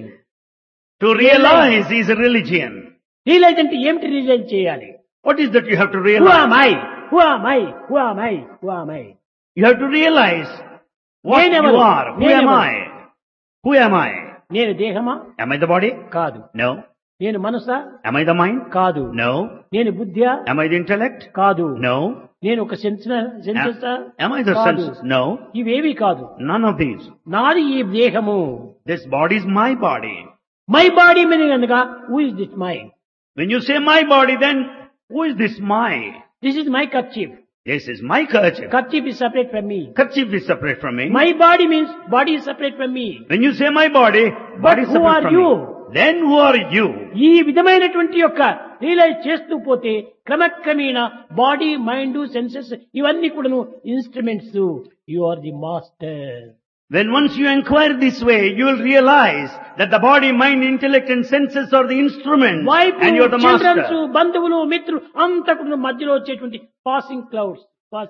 B: To realize is a religion.
A: Realise అంటే ఏమిటి? Realise చేయాలి.
B: What is that you have to
A: Who
B: realize?
A: am I? Who am I? Who am I? Who am I?
B: You have to realize what
A: నేనెవరు?
B: you are. Who am
A: నేనెవరు?
B: I? Who am I?
A: నేను దేహమా?
B: Am I the body?
A: కాదు.
B: No.
A: నేను మనసా?
B: Am I the mind?
A: కాదు.
B: No.
A: నేను బుద్ధ్యా?
B: Am I the intellect?
A: కాదు.
B: No.
A: నేను ఒక సెన్సెసా?
B: Am I the
A: కాదు.
B: senses? No.
A: ఇవేవి కాదు.
B: None of these.
A: నాది ఈ దేహము.
B: This body is my body.
A: My body meaning అనగా who is this my?
B: When you say my body, then who is this my?
A: This is my kerchief.
B: This is my kerchief.
A: Kharchief is separate from me.
B: Kerchief is separate from me.
A: My body means body is separate from me.
B: When you say my body, body is
A: who
B: separate
A: are
B: from
A: you?
B: me. Then who are you?
A: ఈ విధమైనటువంటి యొక్క realise చేస్తూ పోతే క్రమక్రమేణా body, mind, senses ఇవన్నీ కూడాను instruments. You are the master.
B: When once you inquire this way, you will realize that the body, mind, intellect and senses are the instruments
A: wife,
B: and you are the
A: children's,
B: master.
A: బంధువులు, మిత్రులు అంతా కూడా మధ్యలో వచ్చేటువంటి passing clouds.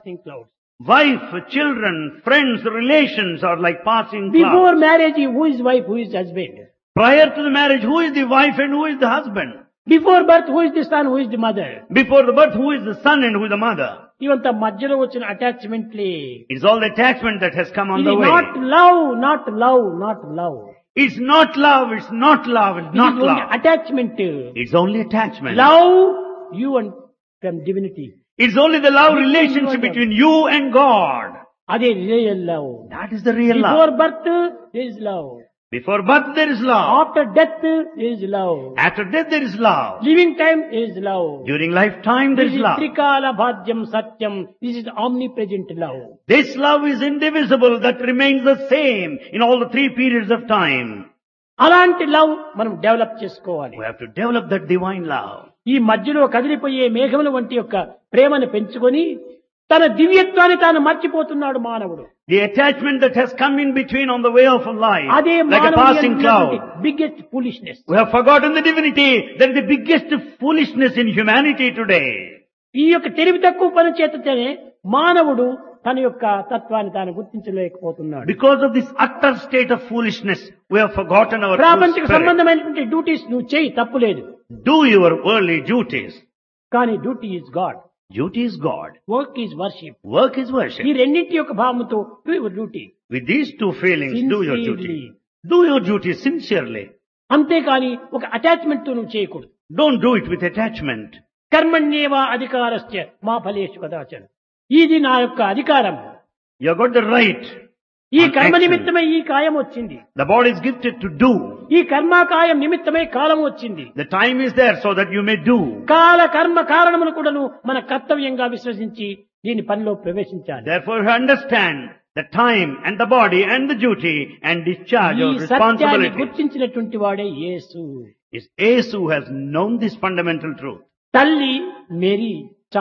B: Wife, children, friends, relations are like passing
A: before
B: clouds.
A: Marriage who is wife, who is husband?
B: Prior to the marriage, who is the wife and who is the husband?
A: Before birth who is the sun, who is the mother?
B: Before the birth, who is the son and who is the mother?
A: ఇవంతా మధ్యలో వచ్చిన అటాచ్మెంట్లే.
B: It's all the attachment that has come on
A: ఇది
B: the way.
A: Not love, not love, not love.
B: It's not love, it's not love, it's not love.
A: Attachment.
B: It's only attachment.
A: Love you and from divinity.
B: It's only the love relationship between you and God.
A: అదే real love.
B: That is the real
A: before
B: love.
A: Birth there is love.
B: Before birth there is love.
A: After death there is love.
B: After death there is love.
A: Living time there is love.
B: During lifetime there is love.
A: త్రికాల భాద్యం సత్యం. This is omni present love.
B: This love is indivisible, that remains the same in all the 3 periods of time.
A: అలాంటి love మనం develop చేసుకోవాలి.
B: We have to develop that divine love.
A: ఈ మధ్యలో కదిలిపోయే మేఘముల వంటి యొక్క ప్రేమను పెంచుకొని తన దివ్యత్వాన్ని తాను మర్చిపోతున్నాడు మానవుడు.
B: The attachment that has come in between on the way of life,
A: అదే
B: like a passing cloud.
A: Biggest foolishness.
B: We have forgotten the divinity. That is the biggest foolishness in humanity today.
A: ఈ యొక్క తెలివి తక్కువ పని చేతనే మానవుడు తన యొక్క తత్వాన్ని తాను గుర్తించలేకపోతున్నాడు.
B: Because of this utter state of foolishness, we have forgotten our true
A: ప్రాపంచిక
B: spirit.
A: సంబంధమైనటువంటి డ్యూటీస్ నువ్వు చేయి, తప్పులేదు.
B: Do your worldly duties.
A: కానీ duty is God.
B: Duty is God.
A: Work is worship.
B: Work is worship.
A: ఈ రెండింటి యొక్క భావముతో do your duty.
B: With these 2 feelings, do your duty. Do your duty sincerely.
A: అంతేకాని ఒక అటాచ్మెంట్ తో నువ్వు చేయకూడదు.
B: Don't do it with attachment.
A: కర్మణ్యేవ అధికారస్య మా ఫలేషు కదాచన. ఇది నా యొక్క అధికారం.
B: You have got the right.
A: ఈ
B: on
A: కర్మ
B: action.
A: నిమిత్తమై ఈ కాయం వచ్చింది.
B: The body is gifted to do.
A: ఈ కర్మాకాయం నిమిత్తమై కాలం వచ్చింది.
B: The time is there so that you may do.
A: కాల కర్మ కారణములు కూడాను మన కర్తవ్యంగా విశ్వసించి దీని పనిలో ప్రవేశించాలి.
B: Therefore you understand the time and the body and the duty and discharge
A: ఈ
B: your
A: సత్యాన్ని
B: responsibility.
A: గుర్తించినటువంటి వాడే యేసు.
B: It's Ace who has known this fundamental truth.
A: తల్లి మేరీ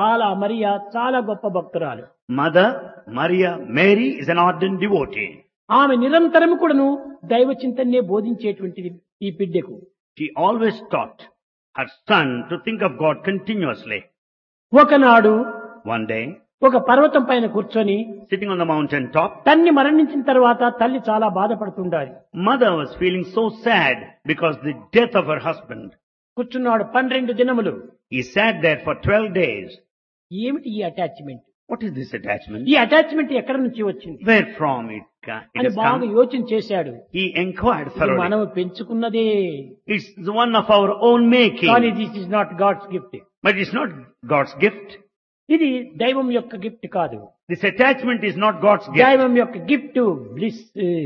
A: చాలా గొప్ప భక్తురాలు.
B: Mother Maria Mary is an ardent devotee.
A: ఆమె నిరంతరం కూడాను దైవ చింతనే బోధించేటువంటిది ఈ బిడ్డకు.
B: She always taught her son to think of God continuously.
A: ఒకనాడు
B: One day,
A: ఒక పర్వతం పైన కూర్చొని
B: sitting on the mountain top,
A: తల్లి మరణించిన తర్వాత తల్లి చాలా బాధపడుతుండాలి.
B: mother was feeling so sad because the death of her husband.
A: కూర్చున్నాడు 12 దినములు.
B: He sat there for 12 days.
A: ఏమిటి ఈ attachment?
B: What is this attachment?
A: ఈ అటాచ్మెంట్ ఎక్కడి నుంచి వచ్చింది
B: Where from it
A: అని
B: has
A: బాగా
B: come?
A: యోచన చేశాడు.
B: He inquired
A: ఇది
B: thoroughly.
A: మనం పెంచుకున్నదే.
B: It's the one of our own making.
A: కానీ this is not God's gift.
B: But it's not God's gift.
A: ఇది దైవం యొక్క గిఫ్ట్ కాదు.
B: This attachment is not God's gift.
A: దైవం యొక్క gift bliss.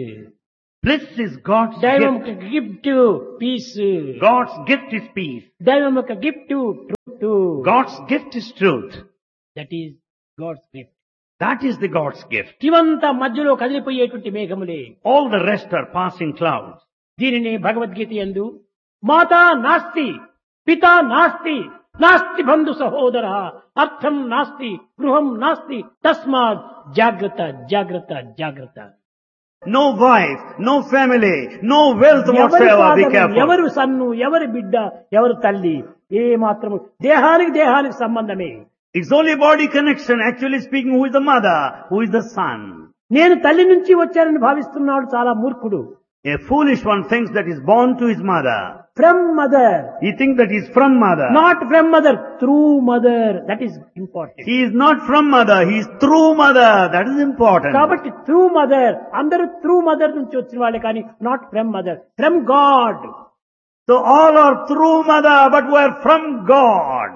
B: Bliss is God's
A: దైవం
B: gift.
A: యొక్క gift piece.
B: God's gift is peace.
A: దైవం యొక్క gift truth.
B: God's gift is truth.
A: That is God's gift.
B: That is the God's gift.
A: ఇవంతా మధ్యలో కదిలిపోయేటువంటి మేఘములే.
B: All the rest are passing clouds.
A: దీనిని భగవద్గీత యందు మాతా నాస్తి, పితా నాస్తి, నాస్తి బంధు సహోదర, అర్థం నాస్తి, గృహం నాస్తి, తస్మాత్ జాగ్రత్త జాగ్రత్త జాగ్రత్త.
B: No wife, no family, no wealth
A: ఎవరి
B: whatsoever. Be
A: father,
B: careful.
A: ఎవరు సన్ను, ఎవరి బిడ్డ, ఎవరు తల్లి, ఏ మాత్రము దేహానికి సంబంధమే.
B: It's only body connection. Actually speaking, who is the mother? Who is the son?
A: నేను తల్లి నుంచి వచ్చానని భావిస్తున్నాడు చాలా మూర్ఖుడు.
B: A foolish one thinks that he's born to his mother.
A: From mother.
B: He thinks that he's from mother.
A: Not from mother, through mother. That is important.
B: He is not from mother, he is through mother. That is important.
A: కాబట్టి through mother, అందరూ through mother నుంచి వచ్చిన వాళ్ళే కానీ not from mother, from God.
B: So all are through mother, but we are from God.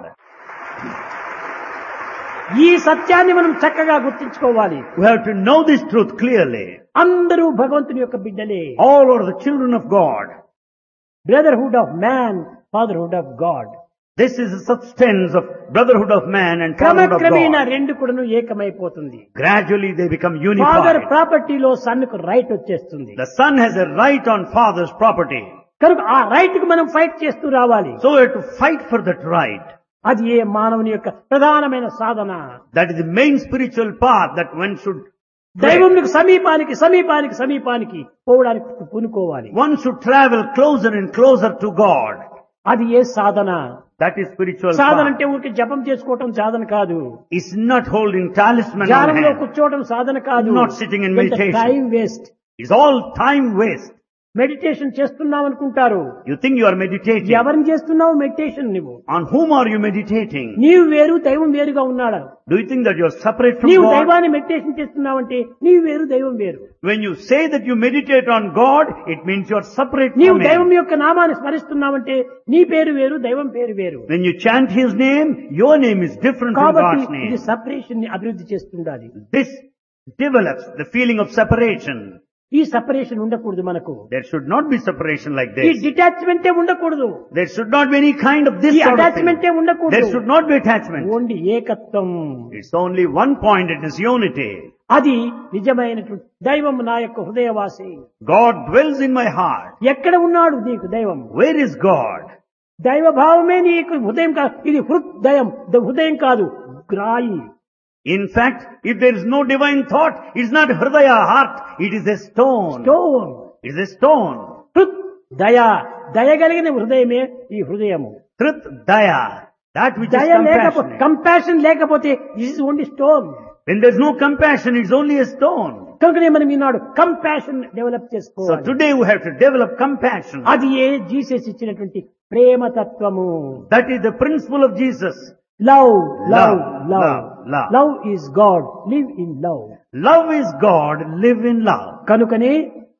A: ఈ సత్యాన్ని మనం చక్కగా గుర్తించుకోవాలి.
B: We have to know this truth clearly.
A: అందరూ భగవంతుని యొక్క బిడ్డలే.
B: All are the children of God.
A: Brotherhood of man, fatherhood of God.
B: This is the substance of brotherhood of man and fatherhood of
A: క్రమక్రమేణా
B: God.
A: రెండు కూడాను ఏకమైపోతుంది.
B: Gradually they become
A: father
B: unified.
A: ప్రాపర్టీలో sun కు right వచ్చేస్తుంది.
B: The son has a right on father's property.
A: కనుక ఆ right కు మనం fight చేస్తూ రావాలి.
B: So we have to fight for that right.
A: అది ఏ మానవుని యొక్క ప్రధానమైన సాధన.
B: That is the main spiritual path that one should tread.
A: దైవమునికి సమీపానికి సమీపానికి సమీపానికి పోవడానికి పూనుకోవాలి.
B: One should travel closer and closer to God.
A: అది ఏ సాధన.
B: That is spiritual
A: Sadhana
B: path.
A: అంటే ఊరికి జపం చేసుకోవటం సాధన కాదు.
B: It's not holding talisman on
A: ధ్యానంలో
B: hand.
A: కూర్చోవడం సాధన కాదు.
B: Not sitting in meditation.
A: Time waste.
B: It's all time waste.
A: Meditation చేస్తున్నావు అనుకుంటారు.
B: You think you are meditating.
A: ఎవరిని చేస్తున్నావు మెడిటేషన్ నువ్వు?
B: On whom are you meditating?
A: నీవు వేరు, దైవం వేరుగా ఉన్నాడు.
B: Do you think that you are separate from
A: నీవు
B: God?
A: దైవాన్ని మెడిటేషన్ చేస్తున్నావంటే నీవు వేరు, దైవం వేరు.
B: When you say that you meditate on God, it means you are separate
A: నీవు
B: from
A: దైవం
B: Him.
A: యొక్క నామాన్ని స్మరిస్తున్నావంటే నీ పేరు వేరు, దైవం పేరు వేరు.
B: When you chant His name, your name is different from
A: కాబట్టి
B: God's
A: ఇది
B: name.
A: సపరేషన్ ని అభివృద్ధి చేస్తుండాలి.
B: This develops the feeling of separation.
A: ఈ సపరేషన్ ఉండకూడదు మనకు.
B: There should not be separation like
A: ఈ
B: this.
A: డిటాచ్మెంటే ఉండకూడదు.
B: There should not be any kind of this
A: ఈ
B: sort of thing.
A: అటాచ్మెంటే ఉండకూడదు.
B: There should not be attachment.
A: Only ఏకత్వం.
B: It's only one point, it is unity.
A: అది నిజమైనటువంటి దైవం నా యొక్క హృదయవాసి.
B: God dwells in my heart.
A: ఎక్కడ ఉన్నాడు నీకు దైవం?
B: Where is God?
A: దైవ భావమే నీకు హృదయం కాదు. ఇది హృదయం, హృదయం కాదు, గ్రాయి.
B: In fact, if there is no divine thought, it's not Hridaya, heart, it is a stone.
A: Stone.
B: It is a stone.
A: హృద్ దయ, దయగలిగిన హృదయమే ఈ హృదయము.
B: Truth, Daya, that which is
A: దయ లేకపోతే,
B: compassionate.
A: కంపాషన్ లేకపోతే this is only stone.
B: When there is no compassion, it's only a stone.
A: కనుకనే మనం ఈనాడు కంపాషన్ డెవలప్
B: So
A: చేసుకోవాలి.
B: today we have to develop compassion.
A: అది ఏ జీసస్ ఇచ్చినటువంటి ప్రేమతత్వము.
B: That is the principle of Jesus.
A: Love love
B: Love,
A: love
B: love, love.
A: Love is God, live in love.
B: Love is God, live in love.
A: కనుకనే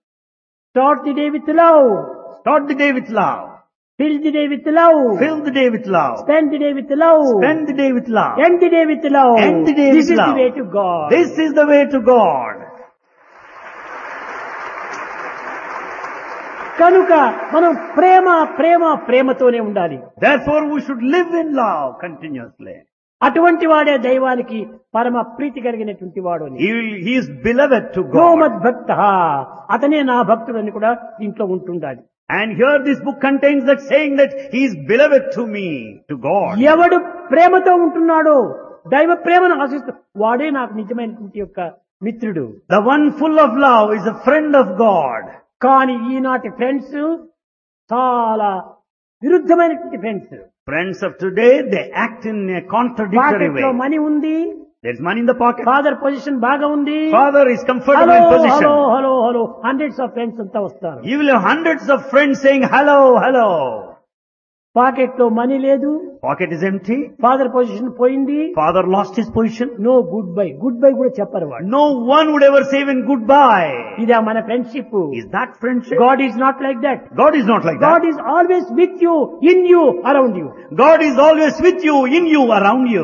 A: start the day with love,
B: Start the day with love.
A: Fill the day with love,
B: Fill the day with love.
A: Spend the day with love,
B: Spend the day with love.
A: End the day with love.
B: End the day
A: this
B: with
A: is the
B: love.
A: Way to God.
B: This is the way to God.
A: కనుక మనం ప్రేమ ప్రేమ ప్రేమతోనే ఉండాలి.
B: Therefore we should live in love continuously.
A: అటువంటి వాడే దైవానికి పరమ ప్రీతి కలిగినటువంటి వాడు అని.
B: He is beloved to
A: యో
B: God.
A: మద్భక్త, అతనే నా భక్తుడని కూడా దీంట్లో ఉంటుండాలి.
B: And here this book contains that saying that he is beloved to me, to God.
A: ఎవడు ప్రేమతో ఉంటున్నాడో, దైవ ప్రేమను ఆశిస్తూ వాడే నాకు నిజమైనటువంటి యొక్క మిత్రుడు.
B: The one full of love is a friend of God.
A: కానీ ఈనాటి ఫ్రెండ్స్ చాలా విరుద్ధమైనటువంటి friends.
B: Friends of today, they act in a contradictory
A: pocket లో
B: way.
A: మనీ ఉంది,
B: There's money in the pocket.
A: Father position బాగా ఉంది,
B: Father is comfortable
A: hello
B: in
A: hello
B: position.
A: Hello hello hundreds of friends అంతా వస్తారు.
B: You will have hundreds of friends saying hello, hello.
A: Pocket లో money లేదు,
B: Pocket is empty.
A: Father position పోయింది,
B: Father lost his position.
A: No good bye. Good bye కూడా చెప్పరు వాడు.
B: No one would ever say even goodbye.
A: ఇదే మన friendship.
B: Is that friendship?
A: God is not like that.
B: God is not like
A: God
B: that.
A: Is always with you, in you, around you.
B: God is always with you, in you, around you.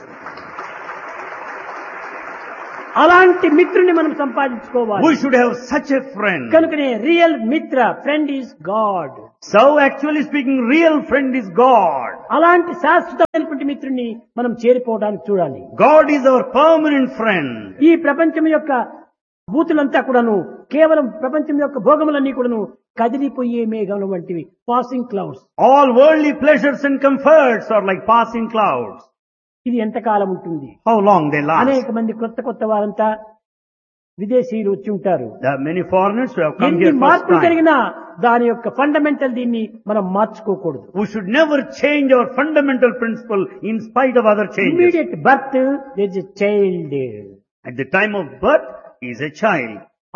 A: అలాంటి మిత్రుని మనం సంపాదించుకోవాలి.
B: We should have such a friend.
A: కనుకనే real మిత్ర, friend is God.
B: So actually speaking, real friend is God.
A: అలాంటి శాశ్వతమైనటువంటి మిత్రుని మనం చేరిపోవడానికి చూడాలి.
B: God is our permanent friend.
A: ఈ ప్రపంచం యొక్క భూతులంతా కూడాను, కేవలం ప్రపంచం యొక్క భోగములన్నీ కూడాను కదిలిపోయే మేఘముల వంటివి, passing clouds.
B: All worldly pleasures and comforts are like passing clouds.
A: ఇది ఎంతకాలం ఉంటుంది?
B: How long they last?
A: అనేక మంది కొత్త కొత్త వారంతా విదేశీయులు వచ్చి ఉంటారు.
B: There are many foreigners who have come
A: ఎన్ని
B: here first
A: మార్పులు
B: time.
A: జరిగినా దాని యొక్క ఫండమెంటల్ దీన్ని మనం మార్చుకోకూడదు.
B: We should never change our fundamental principle in spite of other changes.
A: Immediate birth there is a child.
B: At the time of birth, he is a child.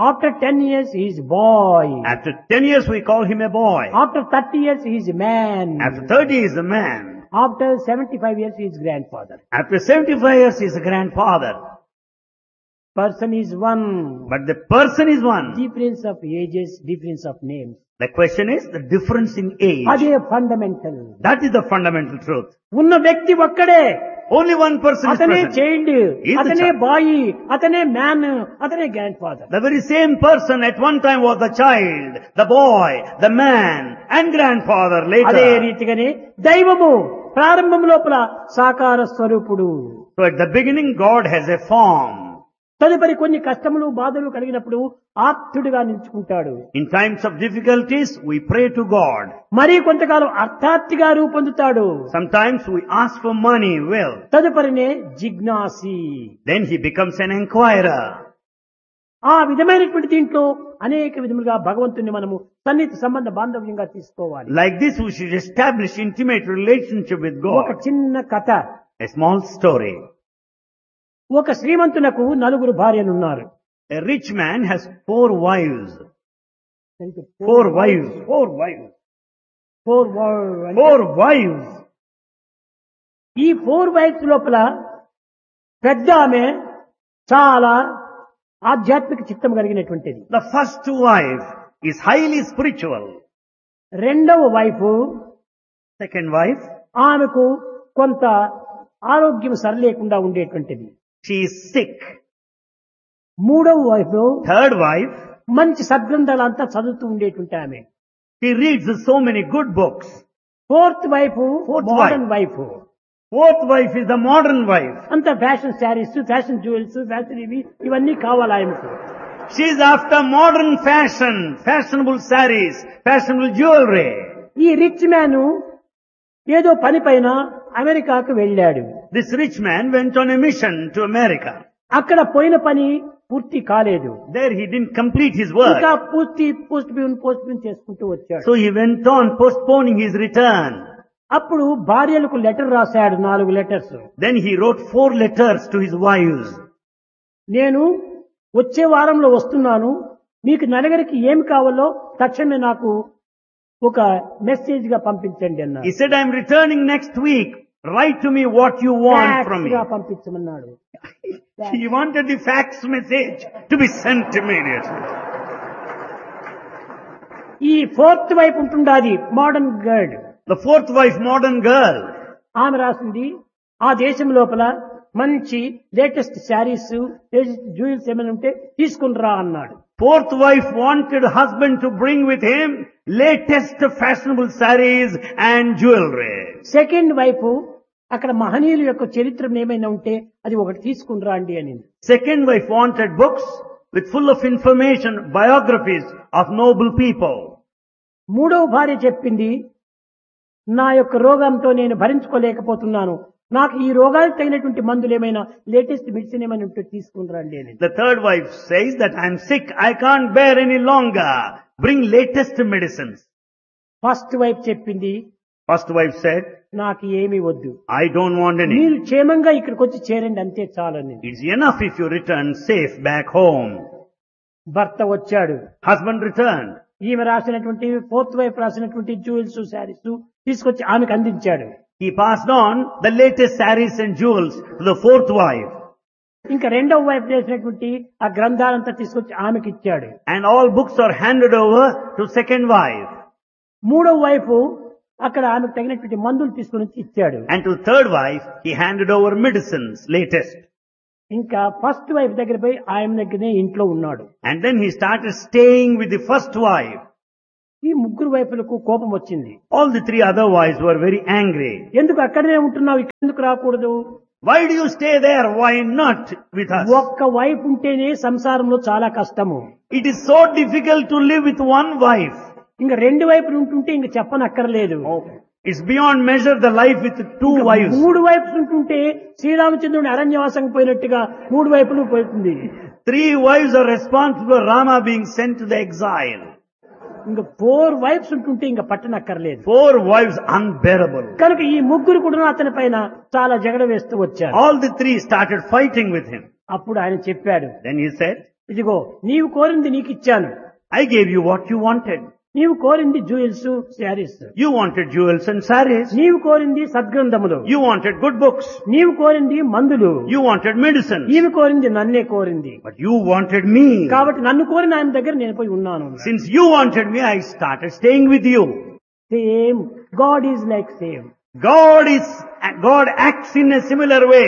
A: After 10 years, he is boy.
B: After 10 years, we call him a boy.
A: After 30 years, he is a man.
B: After 30, he is a man.
A: After 75 years, he is grandfather.
B: After 75 years, he is a grandfather.
A: Person is one.
B: But the person is one.
A: Difference of ages, difference of names.
B: The question is the difference in age.
A: అదే fundamental.
B: That is the fundamental truth.
A: ఉన్న వ్యక్తి ఒక్కడే.
B: Only one person is
A: అతనే
B: present.
A: Child,
B: He is the
A: అతనే
B: child.
A: Bye, అతనే man, అతనే grand father.
B: The very same person at one time was the child, the boy, the man, and grandfather
A: అదే
B: later.
A: రీతిగానే దైవము ప్రారంభం లోపల సాకార స్వరూపుడు.
B: So at the beginning, God has a form.
A: తదుపరి కొన్ని కష్టములు బాధలు కలిగినప్పుడు ఆప్తుడిగా నిలుచుకుంటాడు.
B: In times of difficulties, we pray to God.
A: మరి కొంతకాలం అర్థార్థిగా రూపొందుతాడు.
B: Sometimes we ask for money, will.
A: తదుపరినే జిజ్ఞాసి.
B: Then he becomes an inquirer.
A: ఆ విధమైనటువంటి దీంట్లో అనేక విధములుగా భగవంతుని మనము సన్నిహిత సంబంధ బాంధవ్యంగా తీసుకోవాలి.
B: Like this, we should establish intimate relationship with
A: ఒక
B: God.
A: చిన్న కథ.
B: A small story.
A: ఒక శ్రీమంతునకు 4 భార్యలున్నారు.
B: A rich man has 4 wives. 4 wives. 4 wives. 4 wives.
A: ఈ 4 వైఫ్స్ లోపల పెద్ద ఆమె చాలా ఆధ్యాత్మిక చిత్తం కలిగినటువంటిది.
B: The first wife is highly spiritual.
A: రెండవ వైఫ్
B: Second wife,
A: ఆమెకు కొంత ఆరోగ్యం సరిలేకుండా ఉండేటువంటిది.
B: she is sick.
A: మూడవ వైఫ్
B: Third wife,
A: మంచి సద్గ్రంథాలంతా చదువుతూ ఉండేటువంటి ఆమె.
B: she reads so many good books.
A: Fourth wife
B: Fourth
A: modern
B: wife.
A: Wife.
B: Fourth wife is the modern wife.
A: అంత fashion saris, fashion jewels, fashion ఇవన్నీ కావాలి ఆమెకు.
B: She is after modern fashion, fashionable sarees, fashionable jewelry.
A: ఈ rich man ఏదో పని పైన అమెరికాకు వెళ్ళాడు.
B: This rich man went on a mission to America.
A: అక్కడ పోయిన పని పూర్తి కాలేదు.
B: There he didn't complete his
A: ఇంకా
B: work.
A: పోస్ట్ పోన్ చేసుకుంటూ వచ్చాడు.
B: So he went on postponing his return.
A: అప్పుడు భార్యలకు లెటర్ రాశాడు, 4 letters.
B: Then he wrote 4 letters to his wives.
A: నేను వచ్చే వారంలో వస్తున్నాను, మీకు నలుగురికి ఏమి కావాలో తక్షణమే నాకు ఒక మెసేజ్ గా పంపించండి అన్నాడు.
B: He said, I'm returning next week. Write to me what you want from me.
A: Fax గా పంపించమన్నాడు.
B: He wanted the fax message to be sent immediately.
A: ఈ 4th వైపు ఉంటుండాది modern girl.
B: The 4th wife, modern girl.
A: ఆమె రాసింది, ఆ దేశం లోపల మంచి latest saris, latest jewels ఏమైనా ఉంటే తీసుకుని రా అన్నాడు.
B: 4th wife wanted husband to bring with him latest fashionable sarees and jewelry.
A: Second wife అక్కడ మహనీయుల యొక్క చరిత్ర ఏమైనా ఉంటే అది ఒకటి తీసుకుని రండి అని.
B: Second wife wanted books with full of information, biographies of noble people.
A: మూడవ భార్య చెప్పింది, నా యొక్క రోగంతో నేను భరించుకోలేకపోతున్నాను, నాకు ఈ రోగానికి తగినటువంటి మందులు ఏమైనా లేటెస్ట్ మెడిసిన్ ఏమైనా ఉంటే తీసుకుని రండి అని.
B: The third wife says that I'm sick, I can't bear any longer. Bring latest medicines.
A: First wife చెప్పింది,
B: First wife said,
A: నాకు ఏమీ వద్దు,
B: I don't want any.
A: మీరు క్షేమంగా ఇక్కడికి వచ్చి చేరండి అంతే చాలని.
B: It's enough if you return safe back home.
A: భర్త వచ్చాడు.
B: Husband returned.
A: ఈమె రాసినటువంటి 4th వైఫ్ రాసినటువంటి జ్యువెల్స్, శారీస్ తీసుకొచ్చి ఆమెకు అందించాడు.
B: He passed on the latest sarees and jewels to the 4th wife.
A: ఇంకా రెండవ వైఫ్ చేసినటువంటి ఆ గ్రంథాలంతా తీసుకొచ్చి ఆమెకి ఇచ్చాడు.
B: And all books are handed over to second wife.
A: మూడవ వైఫ్ అక్కడ ఆమెకు తగినటువంటి మందులు తీసుకుని వచ్చి ఇచ్చాడు.
B: And to third wife, he handed over medicines, latest.
A: ఇంకా ఫస్ట్ వైఫ్ దగ్గర పోయి ఆయన దగ్గరనే ఇంట్లో ఉన్నాడు.
B: And then he started staying with the first wife.
A: ఈ ముగ్గురు వైపులకు కోపం వచ్చింది.
B: All the 3 other wives were very angry.
A: ఎందుకు అక్కడనే ఉంటున్నావు, ఇక్కడ ఎందుకు రాకూడదు?
B: Why do you stay there? Why not with us?
A: ఒక్క వైఫ్ ఉంటేనే సంసారంలో చాలా కష్టము.
B: It is so difficult to live with one wife.
A: ఇంకా 2 వైపులు ఉంటుంటే ఇంక చెప్పనక్కర్లేదు.
B: It's beyond measure the life with 2 wives.
A: 3 వైపులు ఉంటుంటే శ్రీరామచంద్రుని అరణ్యవాసం పోయినట్టుగా 3 వైపులు పోతుంది.
B: 3 wives are responsible for Rama being sent to the exile.
A: ఇంకా 4 వైఫ్స్ ఉంటుంటే ఇంకా పట్టనక్కర్లేదు.
B: 4 wives unbearable.
A: కనుక ఈ ముగ్గురు కూడా అతని పైన చాలా జగడ వేస్తూ వచ్చారు.
B: All the 3 started fighting with him.
A: అప్పుడు ఆయన చెప్పాడు,
B: Then he said,
A: ఇదిగో నీవు కోరింది నీకు ఇచ్చాను.
B: I gave you what you wanted.
A: నీవు కోరింది jewels, saris.
B: You wanted jewels and saris.
A: నీవు కోరింది సద్గ్రంథములు.
B: You wanted good books.
A: నీవు కోరింది మందులు.
B: You wanted medicines.
A: ఈమె కోరింది నన్నే కోరింది.
B: But you wanted me.
A: కాబట్టి నన్ను కోరిన ఆయన దగ్గర నేను పోయి ఉన్నాను.
B: Since you wanted me, I started staying with you.
A: Same God is like same.
B: God acts in a similar way.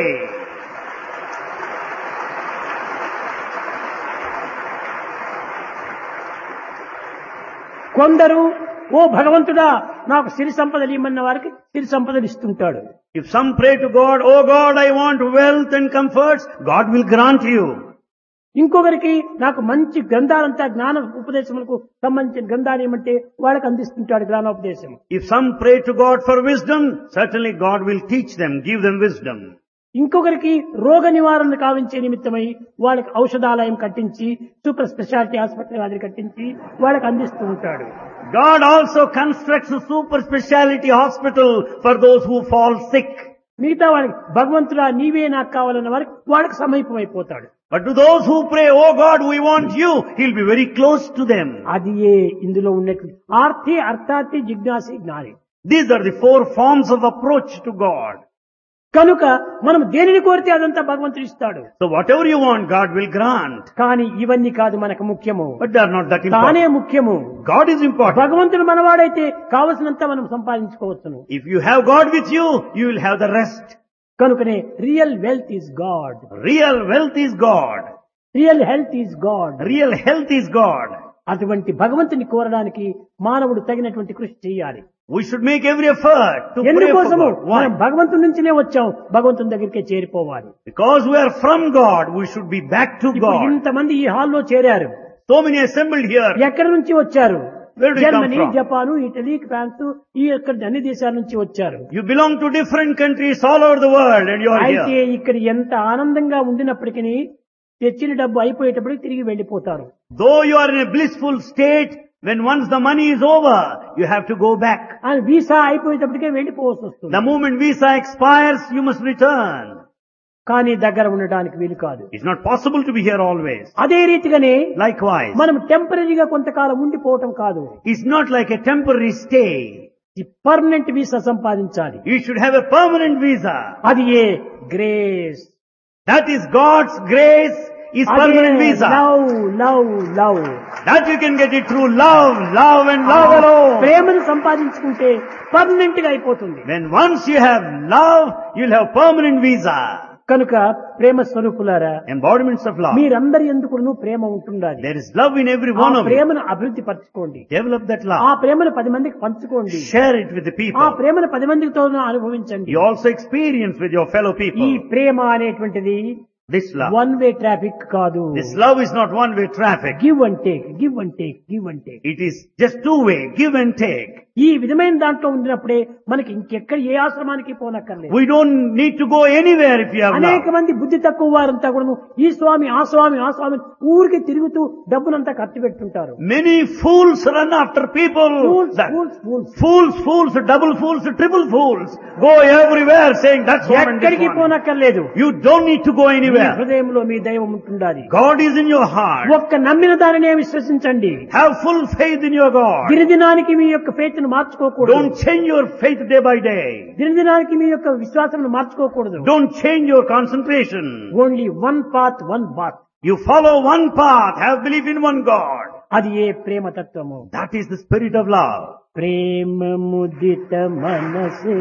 A: కొందరు ఓ భగవంతుడా నాకు సిరి సంపదలు ఇమ్మన్న వారికి సిరి సంపదలు ఇస్తుంటాడు.
B: If some pray to God, oh God, I want wealth and comforts, God will grant you.
A: ఇంకొకరికి నాకు మంచి గ్రంథాలంతా జ్ఞాన ఉపదేశములకు సంబంధించిన గ్రంథాలు ఏమంటే వాళ్ళకి అందిస్తుంటాడు జ్ఞానోపదేశం.
B: If some pray to God for wisdom, certainly God will teach them, give them wisdom.
A: ఇంకొకరికి రోగ నివారణ కావించే నిమిత్తమై వాళ్ళకి ఔషధాలయం కట్టించి సూపర్ స్పెషాలిటీ ఆసుపత్రి వారిని కట్టించి వాళ్ళకి అందిస్తూ ఉంటాడు.
B: God also constructs a super speciality hospital for those who fall sick.
A: మిగతా వారికి భగవంతుడా నీవే నాకు కావాలన్న వారికి వాళ్ళకి సమీపమైపోతాడు.
B: But to those who pray, oh God, we want you, He'll be very close to them.
A: అది ఏ ఇందులో ఉన్నటువంటి ఆర్తి, అర్థార్థి, జిజ్ఞాసి, జ్ఞాని.
B: These are the four forms of approach to God.
A: కనుక మనం దేనిని కోరితే అదంతా భగవంతుడు ఇస్తాడు.
B: So whatever you want, God will grant.
A: కానీ ఇవన్నీ కాదు మనకు ముఖ్యము.
B: But they are not that
A: తానే
B: important.
A: ముఖ్యము.
B: God is important.
A: భగవంతుడు మనవాడైతే కావలసినంత మనం సంపాదించుకోవచ్చును.
B: If you have God with you, you will have the rest.
A: కనుకనే real wealth is God.
B: Real wealth is God.
A: Real health is God.
B: Real health is God.
A: అటువంటి భగవంతుని కోరడానికి మానవుడు తగినటువంటి కృషి చేయాలి.
B: We should make every effort to pray for
A: ఎందుకోసము
B: God.
A: మనం
B: Why?
A: భగవంతుడి నుంచినే వచ్చాం, భగవంతుని దగ్గరికే చేరిపోవాలి.
B: Because we are from God, we should be back to
A: ఇప్పుడు
B: God.
A: ఇంతమంది ఈ హాల్లో చేరారు.
B: So many assembled here.
A: ఎక్కడి నుంచి వచ్చారు?
B: Where do you come
A: Germany,
B: from?
A: Japan, Italy, France, ఈ యొక్క అన్ని దేశాల నుంచి వచ్చారు.
B: You belong to different countries all over the world and you are
A: అయితే
B: here.
A: ఇక్కడ ఎంత ఆనందంగా ఉండినప్పటికీ తెచ్చిన డబ్బు అయిపోయేటప్పటికి తిరిగి వెళ్లిపోతారు.
B: Though you are in a blissful state, when once the money is over, you have to go back.
A: ఆ visa అయిపోయేటప్పటికే వెళ్లిపోవాల్సి వస్తుంది.
B: The moment visa expires, you must return.
A: కానీ దగ్గర ఉండడానికి వీలు కాదు.
B: It's not possible to be here always.
A: అదే రీతిగానే
B: Likewise,
A: మనం టెంపరీగా కొంతకాలం ఉండిపోవటం కాదు.
B: it's not like a temporary stay.
A: ఈ పర్మనెంట్ వీసా సంపాదించాలి.
B: You should have a permanent visa.
A: అది ఏ grace.
B: That is God's grace is permanent visa.
A: Love love love.
B: That you can get it through love, love and love alone.
A: ప్రేమను సంపాదించుకుంటే permanent గా అయిపోతుంది.
B: When once you have love, you'll have permanent visa.
A: కనుక ప్రేమ స్వరూపులారా,
B: Embodiments of love.
A: మీరందరి ఎందుకు ప్రేమ ఉంటుండాలి.
B: There is love in every
A: ఆ
B: one of you.
A: ప్రేమను అభివృద్ధి పరచుకోండి.
B: Develop that
A: ఆ
B: love.
A: ప్రేమను 10 మందికి పంచుకోండి.
B: Share it with the
A: ఆ
B: people.
A: ప్రేమను 10 మందితో అనుభవించండి.
B: You also experience with your fellow
A: ఈ
B: people.
A: ప్రేమ అనేటువంటిది
B: This love.
A: One way traffic కాదు.
B: This love is not one-way traffic.
A: Give and take, give and take, give and take.
B: It is just two-way, give and take.
A: ఈ విధమైన దాంట్లో ఉండినప్పుడే మనకి ఇంకెక్కడ ఏ ఆశ్రమానికి పోనక్కర్లేదు.
B: We don't need to go anywhere if you have
A: అనేక
B: love.
A: మంది బుద్ధి తక్కువ వారంతా కూడా ఈ స్వామి ఆ స్వామి ఆ స్వామి ఊరికి తిరుగుతూ డబ్బునంతా ఖర్చు పెడుతుంటారు.
B: Many fools run after people.
A: Fools,
B: That-
A: fools, fools.
B: Fools, fools, double fools, triple fools. Go everywhere saying that's one and this
A: ఎక్కడికి
B: one.
A: పోనక్కర్లేదు.
B: You don't need to go
A: me
B: anywhere.
A: హృదయంలో మీ దైవం ఉంటుండాలి.
B: God is in your heart.
A: ఒక్క నమ్మిన దానినే విశ్వసించండి.
B: Have full faith in your God.
A: దినదినానికి మీ యొక్క faith ను మార్చుకోకూడదు.
B: Don't change your faith day by day.
A: దినదినానికి మీ యొక్క విశ్వాసం మార్చుకోకూడదు.
B: Don't change your concentration.
A: Only one path, one bath.
B: You follow one path. Have belief in one God.
A: అది ఏ ప్రేమ తత్వము.
B: That is the spirit of love.
A: ప్రేమ ముదిత మనసు